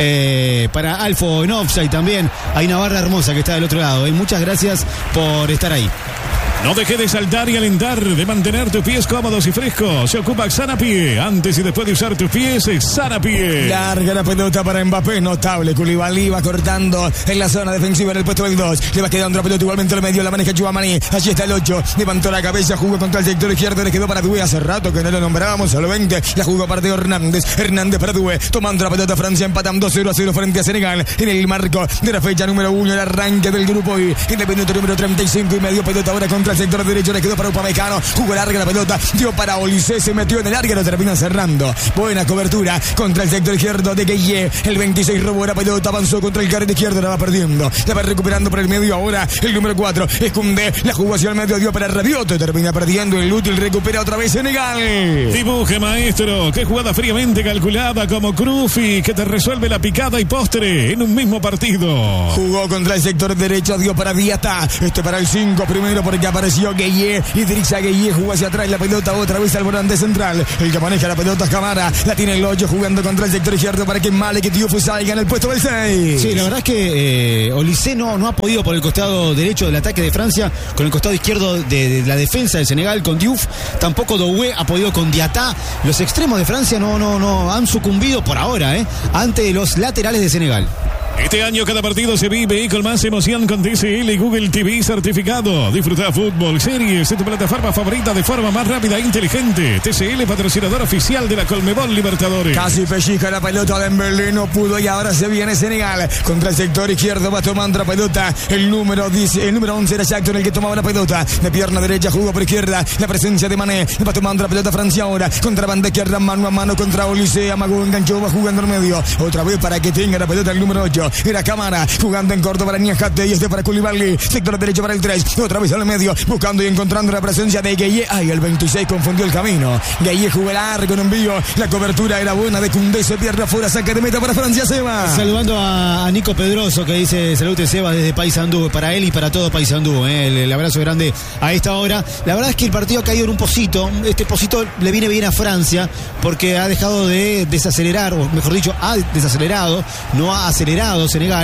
Para Alfo en Offside también. Hay una barra hermosa que está del otro lado. Muchas gracias por estar ahí. No deje de saltar y alentar, de mantener tus pies cómodos y frescos. Se ocupa Xanapie. Antes y después de usar tus pies, Xanapie. Larga la pelota para Mbappé, notable. Koulibaly va cortando en la zona defensiva en el puesto del 2. Le va quedando la pelota igualmente al medio, la maneja Tchouaméni. Allí está el 8. Levantó la cabeza, jugó contra el sector izquierdo. Le quedó para Doué. Hace rato que no lo nombrábamos. Al 20. La jugó para Teo Hernández. Hernández para Doué. Tomando la pelota Francia, empatando 0-0 frente a Senegal. En el marco de la fecha número 1, el arranque del grupo I. En el minuto número 35 y medio. Pelota ahora contra el sector derecho, le quedó para Upamecano, jugó larga la pelota, dio para Olise, se metió en el área, lo termina cerrando. Buena cobertura contra el sector izquierdo de Gueye. El 26 robó la pelota, avanzó contra el carril izquierdo, la va perdiendo, la va recuperando por el medio. Ahora el número 4 es Koundé, la jugó hacia el medio, dio para Rabiot, termina perdiendo el útil, recupera otra vez Senegal. Dibuje, maestro, qué jugada fríamente calculada como Crufi, que te resuelve la picada y postre en un mismo partido. Jugó contra el sector derecho, dio para Diata, para el 5 primero porque apareció Gueye, Idrissa Gueye jugó hacia atrás la pelota otra vez al volante central. El que maneja la pelota es Camara, la tiene el 8 jugando contra el sector izquierdo para que Malek Diouf salga en el puesto del 6. Sí, la verdad es que Olise no ha podido por el costado derecho del ataque de Francia, con el costado izquierdo de la defensa del Senegal con Diouf. Tampoco Doué ha podido con Diata. Los extremos de Francia no han sucumbido por ahora ante los laterales de Senegal. Este año cada partido se vive con más emoción con TCL y Google TV certificado. Disfruta fútbol, series de tu plataforma favorita de forma más rápida e inteligente. TCL, patrocinador oficial de la Conmebol Libertadores. Casi pellizca la pelota de Dembélé, no pudo y ahora se viene Senegal. Contra el sector izquierdo va tomando la pelota. El número 11 era Jackson el que tomaba la pelota. De pierna derecha jugó por izquierda. La presencia de Mané. Va tomando la pelota Francia ahora. Contra banda izquierda, mano a mano contra Olise. Amagó, enganchó, va jugando en medio. Otra vez para que tenga la pelota el número 8. Era Camara, jugando en corto para Niakate y para Koulibaly, sector derecho para el 3, otra vez al medio, buscando y encontrando la presencia de Gueye. Ay, el 26 confundió el camino. Gueye jugó largo en envío, la cobertura era buena de Koundé, se pierde afuera, saque de meta para Francia. Seba. Saludando a Nico Pedroso, que dice salute Seba desde Paysandú, para él y para todo Paysandú, el abrazo grande a esta hora. La verdad es que el partido ha caído en un pocito. Este pocito le viene bien a Francia porque ha dejado de desacelerar, o mejor dicho, ha desacelerado, no ha acelerado Senegal.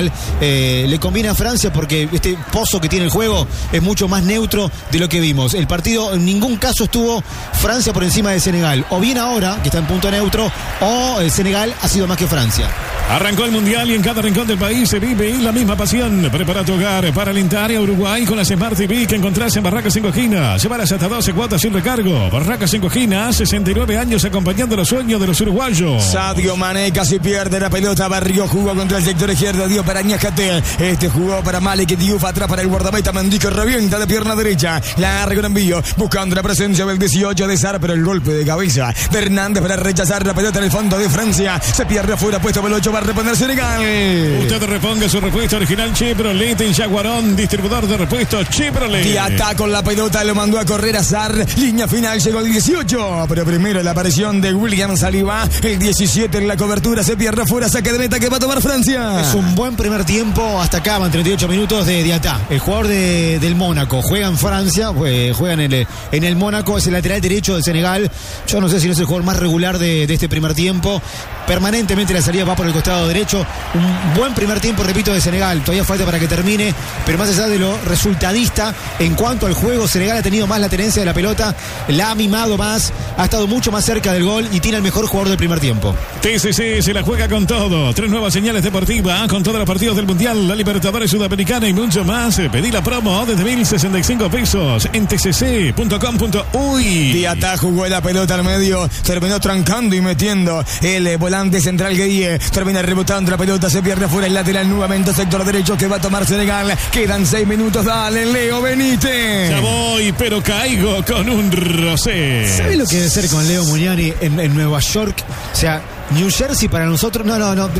Le conviene a Francia porque este pozo que tiene el juego es mucho más neutro de lo que vimos. El partido en ningún caso estuvo Francia por encima de Senegal, o bien ahora que está en punto neutro, o Senegal ha sido más que Francia. Arrancó el Mundial y en cada rincón del país se vive la misma pasión. Prepara tu hogar para alentar a Uruguay con la Smart TV que encontrás en Barracas 5 Esquinas. Llevarás hasta 12 cuotas sin recargo. Barracas 5 Esquinas, 69 años acompañando los sueños de los uruguayos. Sadio Mané casi pierde la pelota. Barrió, jugó contra el sector izquierdo, dio para Niakate. Jugó para Malek Diouf, atrás para el guardameta Mendy, que revienta de pierna derecha. Largo en envío, buscando la presencia del 18 de Sar, pero el golpe de cabeza de Hernández para rechazar la pelota en el fondo de Francia. Se pierde afuera, puesto por el 8, va a reponer Senegal. Usted reponga su repuesto original Chevrolet en Jaguarón, distribuidor de repuestos Chevrolet. Diata con la pelota, lo mandó a correr a Sar. Línea final, llegó el 18. Pero primero la aparición de William Saliba. El 17 en la cobertura, se pierde afuera, saque de meta que va a tomar Francia. Es un buen primer tiempo, hasta acá van 38 minutos de Diata, el jugador del Mónaco. Juega en Francia, juegan en el Mónaco, es el lateral derecho de Senegal. Yo no sé si no es el jugador más regular de este primer tiempo. Permanentemente la salida va por el costado derecho. Un buen primer tiempo, repito, de Senegal. Todavía falta para que termine, pero más allá de lo resultadista en cuanto al juego, Senegal ha tenido más la tenencia de la pelota, la ha mimado más, ha estado mucho más cerca del gol y tiene el mejor jugador del primer tiempo. TCC se la juega con todo. 3 nuevas señales deportivas con todos los partidos del Mundial, la Libertadores Sudamericana y mucho más. Pedí la promo desde 1.065 pesos en tcc.com.uy. Diata jugó la pelota al medio, terminó trancando y metiendo el volante central Gueye. Termina rebotando la pelota, se pierde fuera el lateral nuevamente, sector derecho que va a tomar Senegal. Quedan 6 minutos, dale Leo Benítez. Ya voy, pero caigo con un rosé. ¿Sabe lo que debe ser con Leo Mugnani en Nueva York? O sea, New Jersey para nosotros. No.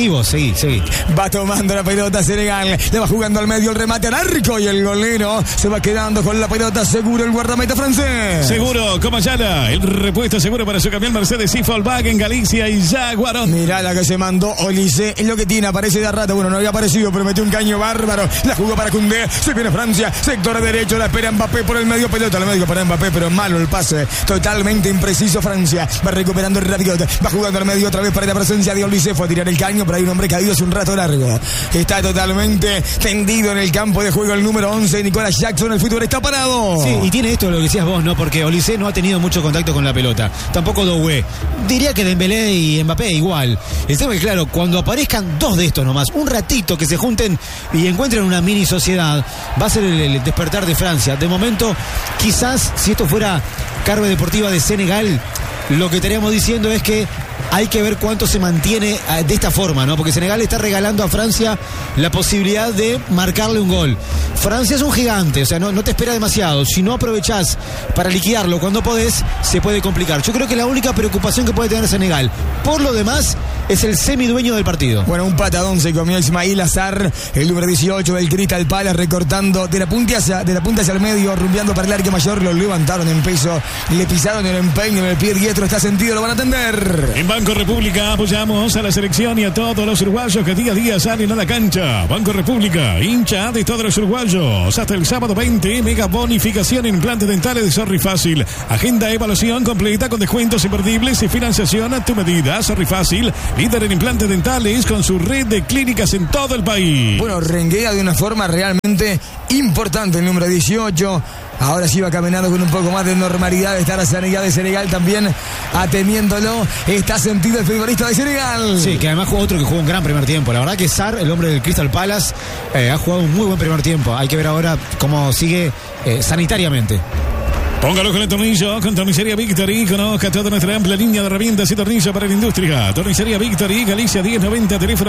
Seguí. Va tomando la pelota Senegal. Le va jugando al medio el remate al arco y el golero se va quedando con la pelota. Seguro el guardameta francés. Seguro, como Ayala. El repuesto seguro para su camión Mercedes y Volkswagen, Galicia y Jaguarón. Mirá la que se mandó Olise. Es lo que tiene, aparece de rato. Bueno, no había aparecido, pero metió un caño bárbaro. La jugó para Koundé. Se viene Francia. Sector derecho. La espera Mbappé por el medio. Pelota al medio para Mbappé, pero malo el pase. Totalmente impreciso Francia. Va recuperando el Rabiot. Va jugando al medio otra vez para la presencia de Olise. Fue a tirar el caño, pero hay un hombre caído hace un rato largo. Está totalmente tendido en el campo de juego el número 11. Nicolás Jackson. El fútbol está parado. Sí, y tiene esto lo que decías vos, ¿no? Porque Olise no ha tenido mucho contacto con la pelota. Tampoco Doué. Diría que Dembélé y Mbappé igual. El tema es que, claro, cuando aparezcan dos de estos nomás, un ratito que se junten y encuentren una mini sociedad, va a ser el despertar de Francia. De momento, quizás si esto fuera Carve Deportiva de Senegal, lo que estaríamos diciendo es que hay que ver cuánto se mantiene de esta forma, ¿no? Porque Senegal está regalando a Francia la posibilidad de marcarle un gol. Francia es un gigante, o sea, no te espera demasiado. Si no aprovechás para liquidarlo cuando podés, se puede complicar. Yo creo que la única preocupación que puede tener Senegal, por lo demás, es el semidueño del partido. Bueno, un patadón se comió Ismail Azar, el número 18 del Crystal Palace, recortando de la punta hacia el medio, rumbeando para el arco mayor. Lo levantaron en peso, le pisaron el empeño en el pie diestro. Está sentido, lo van a atender. En Banco República apoyamos a la selección y a todos los uruguayos que día a día salen a la cancha. Banco República, hincha de todos los uruguayos. Hasta el sábado 20, mega bonificación en implantes dentales de Sorry Fácil. Agenda evaluación completa con descuentos imperdibles y financiación a tu medida. Sorry Fácil, líder en implantes dentales con su red de clínicas en todo el país. Bueno, renguea de una forma realmente importante el número 18. Ahora sí va caminando con un poco más de normalidad. Está la sanidad de Senegal también atendiéndolo. Está sentido el futbolista de Senegal. Sí, que además jugó otro que jugó un gran primer tiempo. La verdad que Sarr, el hombre del Crystal Palace, ha jugado un muy buen primer tiempo. Hay que ver ahora cómo sigue sanitariamente. Póngalo con el tornillo, con Tornicería Victory. Conozca toda nuestra amplia línea de herramientas y tornillos para la industria. Tornicería Victory, Galicia 1090, teléfono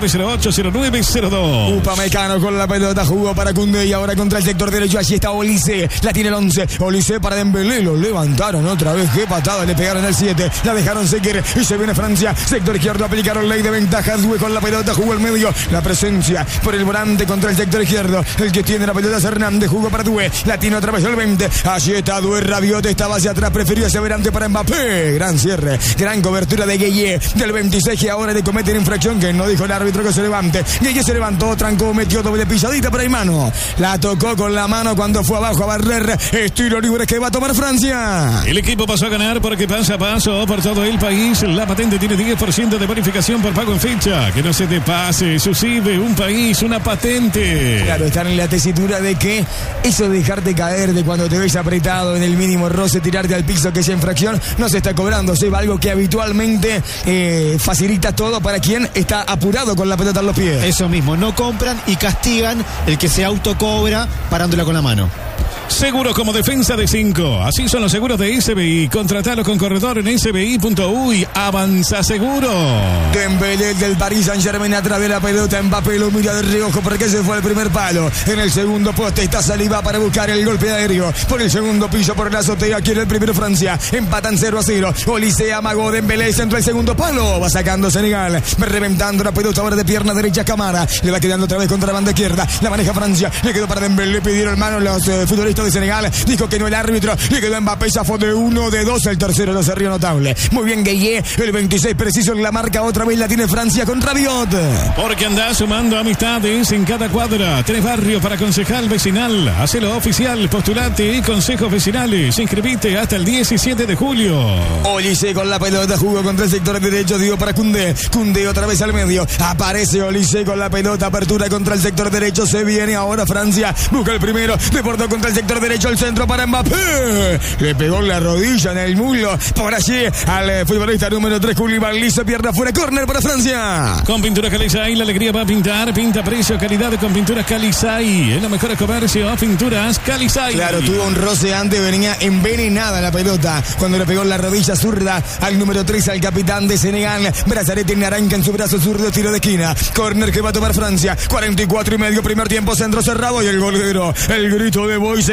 2908-0902. Upamecano con la pelota, jugó para Koundé y ahora contra el sector derecho. Allí está Olise, la tiene el 11. Olise para Dembélé, lo levantaron otra vez. Qué patada, le pegaron el 7. La dejaron seguir y se viene Francia. Sector izquierdo, aplicaron ley de ventaja. Due con la pelota, jugó al medio. La presencia por el volante contra el sector izquierdo. El que tiene la pelota es Hernández, jugó para Due. La tiene otra vez el 20. Allí está Rabiot, estaba hacia atrás, prefirió ese adelante para Mbappé. Gran cierre, gran cobertura de Gueye del 26 que ahora le cometen infracción que no dijo el árbitro que se levante. Gueye se levantó, trancó, metió doble pisadita, pero hay mano. La tocó con la mano cuando fue abajo a barrer. Estilo libre que va a tomar Francia. El equipo pasó a ganar porque paso a paso por todo el país. La patente tiene 10% de bonificación por pago en fecha. Que no se te pase, Susive, un país, una patente. Claro, están en la tesitura de que eso de dejarte caer, de cuando te ves apretado en el mínimo roce, tirarte al piso, que esa infracción no se está cobrando, se va algo que habitualmente facilita todo para quien está apurado con la pelota en los pies. Eso mismo, no compran y castigan el que se autocobra parándola con la mano. Seguros como defensa de 5. Así son los seguros de SBI. Contratalo con corredor en SBI.uy. Avanza seguro. Dembélé del Paris Saint-Germain atrás de la pelota. Mbappé lo mira de reojo porque se fue al primer palo. En el segundo poste está Saliba para buscar el golpe aéreo. Por el segundo piso, por la azotea, quiere el primero Francia. Empatan 0-0. Olise amagó, Dembélé centro el segundo palo. Va sacando Senegal. Reventando la pelota ahora de pierna derecha Camara. Le va quedando otra vez contra la banda izquierda. La maneja Francia. Le quedó para Dembélé. Le pidieron mano los futbolistas de Senegal, dijo que no el árbitro, le quedó Mbappé, zafó de 1, de 2, el tercero no se río notable. Muy bien Gueye, el 26 preciso en la marca, otra vez la tiene Francia con Rabiot. Porque andás sumando amistades en cada cuadra. Tenés barrio para concejal vecinal. Hacelo oficial, postulate y consejos vecinales. Inscribite hasta el 17 de julio. Olise con la pelota, jugó contra el sector derecho, dio para Koundé. Koundé otra vez al medio. Aparece Olise con la pelota, apertura contra el sector derecho. Se viene ahora Francia, busca el primero, deportó contra el sector derecho, el centro para Mbappé. Le pegó la rodilla en el muslo. Por allí al futbolista número 3, Koulibaly, se pierde afuera. Córner para Francia. Con Pinturas Calizay, la alegría va a pintar. Pinta, precio, calidad con Pinturas Calizay. Es lo mejor de comercio. Pinturas Calizay. Claro, tuvo un roce antes, venía envenenada la pelota cuando le pegó la rodilla zurda al número 3, al capitán de Senegal. Brazalete naranja en su brazo zurdo, tiro de esquina. Córner que va a tomar Francia. 44 y medio, primer tiempo, centro cerrado y el golero. El grito de Boise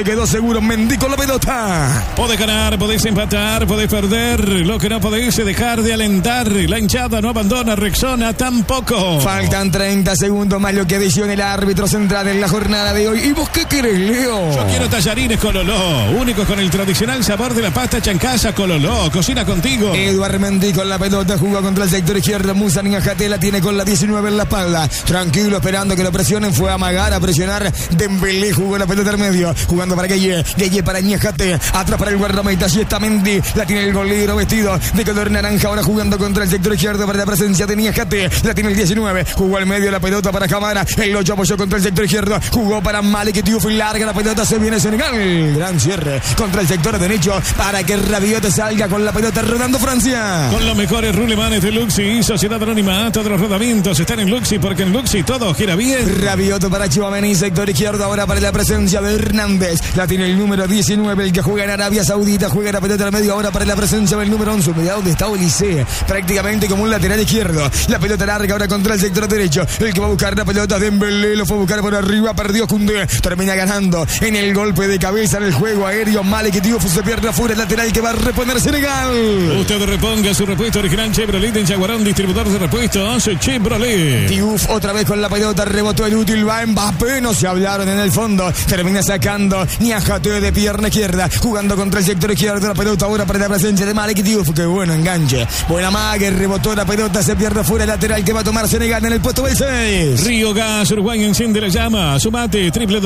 se quedó seguro Mendy con la pelota. Podés ganar, podés empatar, podés perder. Lo que no podés es dejar de alentar. La hinchada no abandona, Rexona tampoco. Faltan 30 segundos más lo que adiciona el árbitro central en la jornada de hoy. ¿Y vos qué querés, Leo? Yo quiero tallarines Cololó, únicos con el tradicional sabor de la pasta chancasa. Cololó, cocina contigo. Eduard Mendy con la pelota, jugó contra el sector izquierdo. Musa Niakhaté la tiene con la 19 en la espalda. Tranquilo, esperando que lo presionen. Fue a amagar, a presionar. Dembélé jugó la pelota al medio. Jugando para Gueye para Niakhaté. Atrás para el guardameta. Allí está Mendy. La tiene el golero vestido de color naranja. Ahora jugando contra el sector izquierdo para la presencia de Niakhaté. La tiene el 19. Jugó al medio la pelota para Camara. El 8 apoyó contra el sector izquierdo. Jugó para Malik Diouf. Larga la pelota. Se viene Senegal. Gran cierre contra el sector derecho para que Rabiot salga con la pelota rodando Francia. Con los mejores rulemanes de Luxi, Sociedad Anónima. Todos los rodamientos están en Luxi porque en Luxi todo gira bien. Rabiot para Tchouaméni, sector izquierdo ahora para la presencia de Hernández. La tiene el número 19, el que juega en Arabia Saudita. Juega la pelota al medio ahora para la presencia del número 11. Mirá dónde está Olise, prácticamente como un lateral izquierdo. La pelota larga ahora contra el sector derecho. El que va a buscar la pelota, Dembélé, lo fue a buscar por arriba, perdió Koundé. Termina ganando en el golpe de cabeza en el juego aéreo. Malik Diouf se pierde afuera, el lateral que va a reponer Senegal. Usted reponga su repuesto original Chevrolet en Jaguarón, distribuidor de repuestos Chevrolet. Diouf otra vez con la pelota, rebotó el útil, va Mbappé, no se hablaron en el fondo. Termina sacando Niakhaté de pierna izquierda, jugando contra el sector izquierdo. La pelota ahora para la presencia de Malik Diouf. Qué bueno enganche, buena mague, rebotó la pelota, se pierde afuera, el lateral que va a tomar Senegal en el puesto del 6. Río Gas, Uruguay enciende la llama. Sumate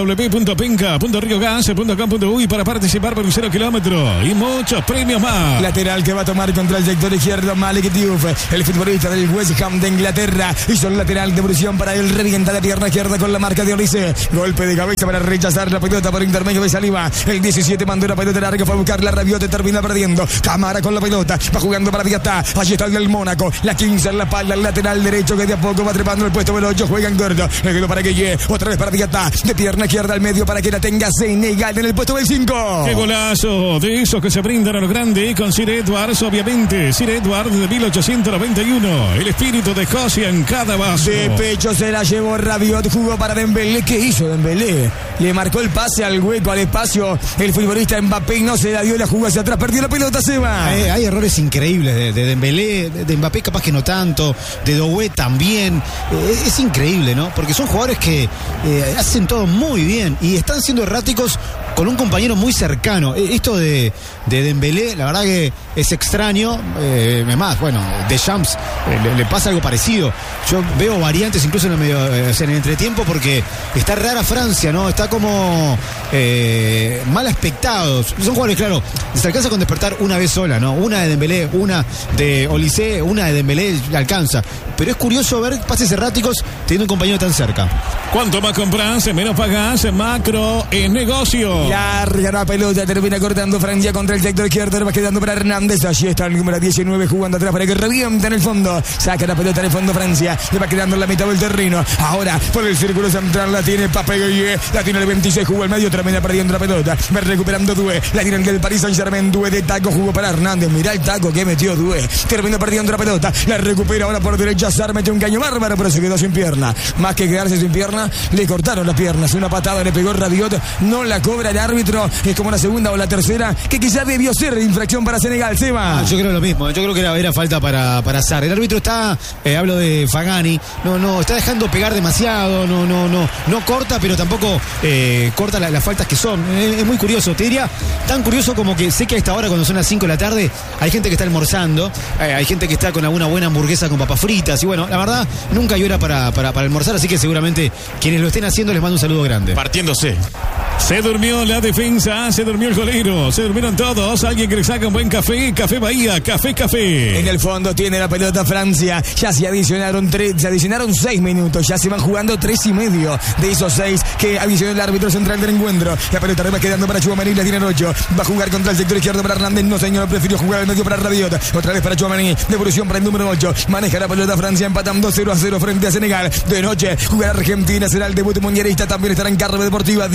www.penca.riogas.com.uy para participar por un 0 kilómetro y muchos premios más. Lateral que va a tomar contra el sector izquierdo Malik Diouf, el futbolista del West Ham de Inglaterra. Hizo el lateral de evolución para él, revienta la pierna izquierda con la marca de Olise. Golpe de cabeza para rechazar la pelota por intermedio de Saliba. El 17 mandó la pelota larga, fue a buscar la Rabiot, termina perdiendo. Camara con la pelota, va jugando para Diatá. Allí está el del Mónaco, la 15 en la espalda, el lateral derecho que de a poco va trepando el puesto del 8. Juega en gordo, le quedó para Gueye, otra vez para Diatá, de pierna izquierda al medio para que la tenga Senegal en el puesto del 5. ¡Qué golazo! De esos que se brindan a lo grande con Sir Edwards, obviamente. Sir Edwards de 1891. El espíritu de Escocia en cada vaso. De pecho se la llevó Rabiot, jugó para Dembélé. ¿Qué hizo Dembélé? Le marcó el pase al hueco, al espacio. El futbolista Mbappé no se la dio, la jugó hacia atrás, perdió la pelota, Seba. Hay errores increíbles de Dembélé, de Mbappé capaz que no tanto, de Doué también. Es increíble, ¿no? Porque son jugadores que hacen todo muy bien y están siendo erráticos con un compañero muy cercano. Esto de Dembélé, la verdad que es extraño. Es más, bueno, Deschamps le pasa algo parecido. Yo veo variantes incluso en el entretiempo porque está rara Francia, ¿no? Está como mal aspectados. Son jugadores, claro, se alcanza con despertar una vez sola, ¿no? Una de Dembélé, una de Olise, una de Dembélé alcanza. Pero es curioso ver pases erráticos teniendo un compañero tan cerca. Cuanto más compras, menos pagas. Macro es negocio. Larga la pelota, termina cortando Francia contra el sector izquierdo, va quedando para Hernández. Allí está el número 19 jugando atrás para que reviente en el fondo. Saca la pelota en el fondo Francia, le va quedando en la mitad del terreno. Ahora por el círculo central la tiene Mbappé, la tiene el 26, jugó al medio, termina perdiendo la pelota. Va recuperando Doué, la tiene el del Paris Saint-Germain. Doué de taco, jugó para Hernández. Mirá el taco que metió Doué, terminó perdiendo la pelota. La recupera ahora por derecha, Sar metió un caño bárbaro, pero se quedó sin pierna. Más que quedarse sin pierna, le cortaron las piernas. Una patada le pegó Rabiot, no la cobra el árbitro. Es como la segunda o la tercera, que quizás debió ser de infracción para Senegal, Seba. Yo creo lo mismo, yo creo que era falta para Sar. El árbitro está, hablo de Fagani, no, está dejando pegar demasiado, no corta, pero tampoco corta las faltas que son. Es muy curioso, te diría, tan curioso como que sé que a esta hora, cuando son las 5 de la tarde, hay gente que está almorzando, hay gente que está con alguna buena hamburguesa con papas fritas, y bueno, la verdad, nunca hay hora para almorzar, así que seguramente quienes lo estén haciendo les mando un saludo grande. Partiéndose. Se durmió la defensa, se durmió el golero, se durmieron todos. Alguien que le saca un buen café, Café Bahía, café. En el fondo tiene la pelota Francia. Ya se adicionaron 6 minutos. Ya se van jugando 3 y medio de esos 6 que adicionó el árbitro central del encuentro. La pelota va quedando para Tchouaméni, la tiene 8. Va a jugar contra el sector izquierdo para Hernández. No, señor, prefirió jugar al medio para Rabiot. Otra vez para Tchouaméni. Devolución para el número 8. Maneja la pelota Francia, empatando 0-0 frente a Senegal. De noche jugará Argentina, será el debut mundialista. También estará en Carve Deportiva 10 AM.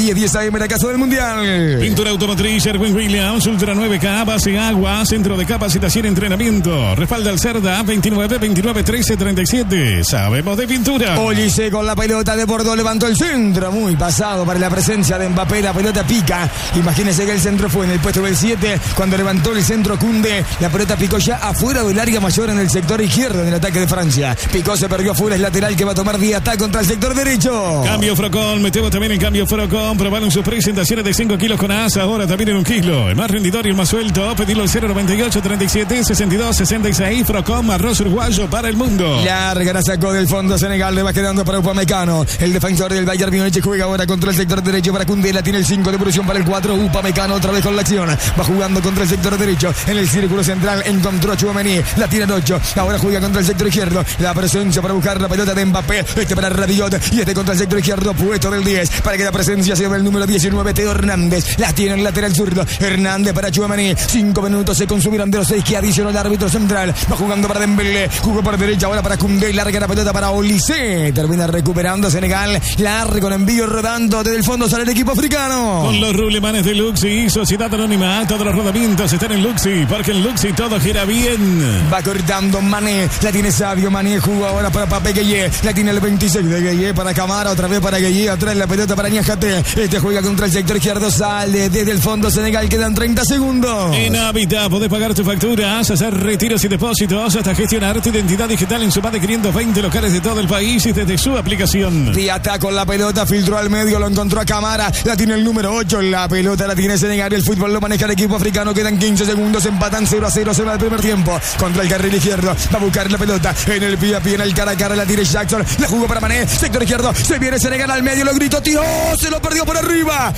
primera casa del Mundial. Pintura automotriz Sherwin Williams, Ultra 9K, base agua, centro de capacitación y entrenamiento. Respalda al Cerda, 29 29 13 37. Sabemos de pintura. Olise con la pelota de Bordeaux levantó el centro. Muy pasado para la presencia de Mbappé. La pelota pica. Imagínense que el centro fue en el puesto del 7. Cuando levantó el centro Koundé, la pelota picó ya afuera del área mayor en el sector izquierdo en el ataque de Francia. Picó, se perdió afuera. Es lateral que va a tomar Diatá contra el sector derecho. Cambio Frocón. Metemos también el cambio Frocón. Probaron sus presentaciones de 5 kilos con asa. Ahora también en 1 kilo. El más rendidor y el más suelto. Pedirlo al 098 37 62 66. Frocón, arroz uruguayo para el mundo. Larga la sacó del fondo Senegal. Le va quedando para Upamecano. El defensor del Bayern Múnich juega ahora contra el sector derecho para Koundé. La tiene el 5, devolución para el 4. Upamecano otra vez con la acción. Va jugando contra el sector derecho. En el círculo central encontró a Tchouaméni. La tiene el 8. Ahora juega contra el sector izquierdo. La presencia para buscar la pelota de Mbappé. Este para Rabiot. Y este contra el sector izquierdo. Puesto del 10. Para que la presencia sea del número 19. Teo Hernández. La tiene en el lateral zurdo. Hernández para Tchouaméni. 5 minutos se consumieron de los 6 que adicionó el árbitro central. Va jugando para Dembélé. Jugó por derecha ahora para Koundé. Larga la pelota para Olise. Termina recuperando Senegal. Larga con envío rodando. Desde el fondo sale el equipo africano. Con los rulemanes de Luxi, Sociedad Anónima. Todos los rodamientos están en Luxi. Porque en Luxi todo gira bien. Va cortando Mané. La tiene Sadio Mané. Jugó ahora para Pape Gueye. La tiene el 26 de Gueye para Camara. Otra vez para Gueye. Otra vez la pelota para Niakate. Este juega contra el sector izquierdo. Sale desde el fondo Senegal. Quedan 30 segundos. En Habitat podés pagar tus facturas, hacer retiros y depósitos, hasta gestionar tu identidad digital en su más de 520 locales de todo el país y desde su aplicación. Diatá con la pelota, filtró al medio, lo encontró a Camara, la tiene el número 8, la pelota la tiene Senegal, el fútbol lo maneja el equipo africano, quedan 15 segundos, empatan 0-0, se va el primer tiempo, contra el carril izquierdo, va a buscar la pelota, en el pie a pie, en el cara a cara, la tiene Jackson, la jugó para Mané, sector izquierdo, se viene Senegal al medio, lo gritó, tiró, se lo perdió por arriba,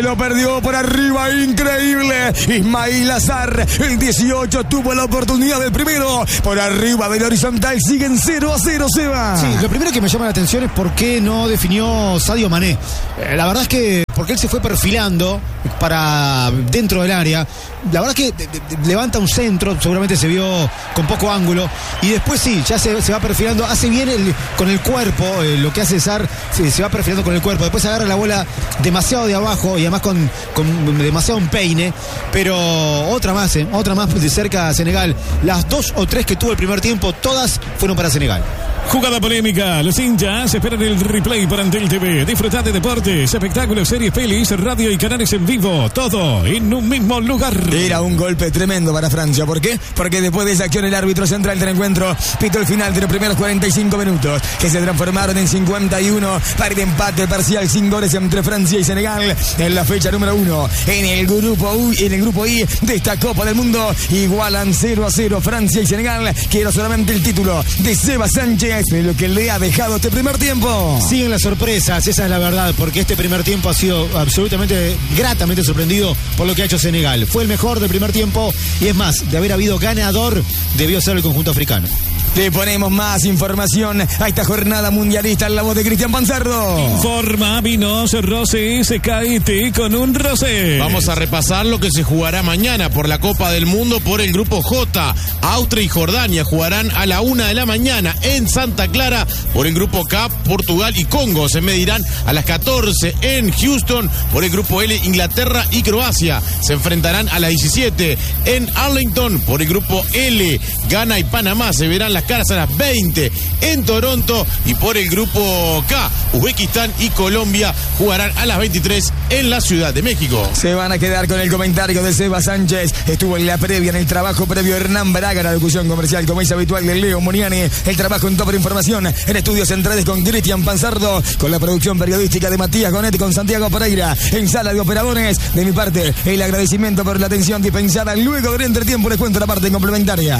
increíble, Ismail Azar, el 18 tuvo la oportunidad del primero, por arriba del horizontal, siguen 0-0, se va. Sí, lo primero que me llama la atención es por qué no definió Sadio Mané. La verdad es que porque él se fue perfilando para dentro del área. La verdad es que levanta un centro, seguramente se vio con poco ángulo, y después sí, ya se va perfilando, hace bien con el cuerpo, lo que hace Sarr, se va perfilando con el cuerpo, después agarra la bola demasiado de abajo y además con demasiado empeine, pero otra más de cerca a Senegal. Las 2 o 3 que tuvo el primer tiempo, todas fueron para Senegal. Jugada polémica, los hinchas esperan el replay por Antel TV. Disfrutad de deportes, espectáculos, series, pelis, radio y canales en vivo. Todo en un mismo lugar. Era un golpe tremendo para Francia. ¿Por qué? Porque después de esa acción el árbitro central del encuentro pitó el final de los primeros 45 minutos, que se transformaron en 51 para el empate parcial sin goles entre Francia y Senegal en la fecha número 1. En el grupo I de esta Copa del Mundo igualan 0-0 Francia y Senegal. Quiero solamente el título de Seba Sánchez, de lo que le ha dejado este primer tiempo. Siguen las sorpresas, esa es la verdad, porque este primer tiempo ha sido absolutamente gratamente sorprendido por lo que ha hecho Senegal. Fue el mejor del primer tiempo y es más, de haber habido ganador, debió ser el conjunto africano. Le ponemos más información a esta jornada mundialista en la voz de Cristian Panzardo. Informa Vinos Rosé SKT con un rosé. Vamos a repasar lo que se jugará mañana por la Copa del Mundo por el grupo J. Austria y Jordania jugarán a la 1 de la mañana en Santa Clara. Por el grupo K, Portugal y Congo se medirán a las 14 en Houston. Por el grupo L, Inglaterra y Croacia se enfrentarán a las 17 en Arlington. Por el grupo L, Ghana y Panamá se verán las caras a las 20 en Toronto. Y por el grupo K, Uzbekistán y Colombia jugarán a las 23 en la Ciudad de México. Se van a quedar con el comentario de Seba Sánchez. Estuvo en la previa, en el trabajo previo Hernán Braga, la locución comercial como es habitual de Leo Moniani. El trabajo en Top Información en Estudios Centrales con Cristian Panzardo, con la producción periodística de Matías Gonetti, con Santiago Pereira en sala de operadores. De mi parte, el agradecimiento por la atención dispensada. Luego del entretiempo les cuento la parte complementaria.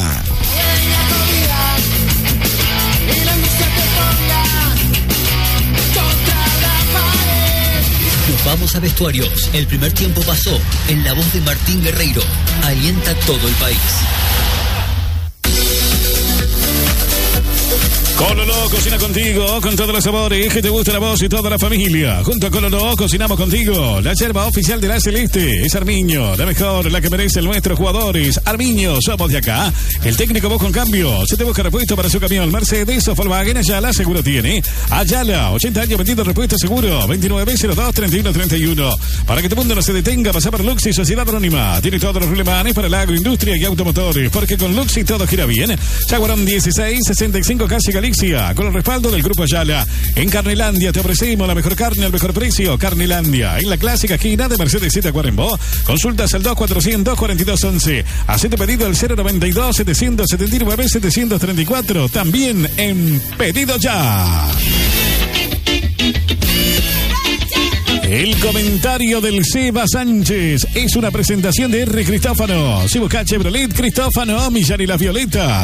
Vamos a vestuarios. El primer tiempo pasó. En la voz de Martín Guerreiro. Alienta todo el país. Cololó cocina contigo, con todos los sabores que te gusta a vos y toda la familia. Junto a Cololó cocinamos contigo. La yerba oficial de la Celeste es Armiño, la mejor, la que merecen nuestros jugadores. Armiño, somos de acá. El técnico busca un cambio. Se te busca repuesto para su camión Mercedes o Volkswagen, Ayala seguro tiene. Ayala, 80 años vendiendo repuesto seguro. 2902-3131. Para que tu mundo no se detenga, pasa por Luxi Sociedad Anónima. Tiene todos los rulemanes para la agroindustria y automotores, porque con Luxi todo gira bien. Jaguarón 1665 casi Galicia, con el respaldo del Grupo Ayala. En Carnelandia te ofrecemos la mejor carne al mejor precio. Carnelandia, en la clásica esquina de Mercedes Z Cuarembó. Consultas al 2400-4211. Haz tu pedido al 092-779-734. También en Pedido Ya. El comentario del Seba Sánchez es una presentación de R. Cristófano. Si buscas Chevrolet Cristófano, Millán y las Violetas.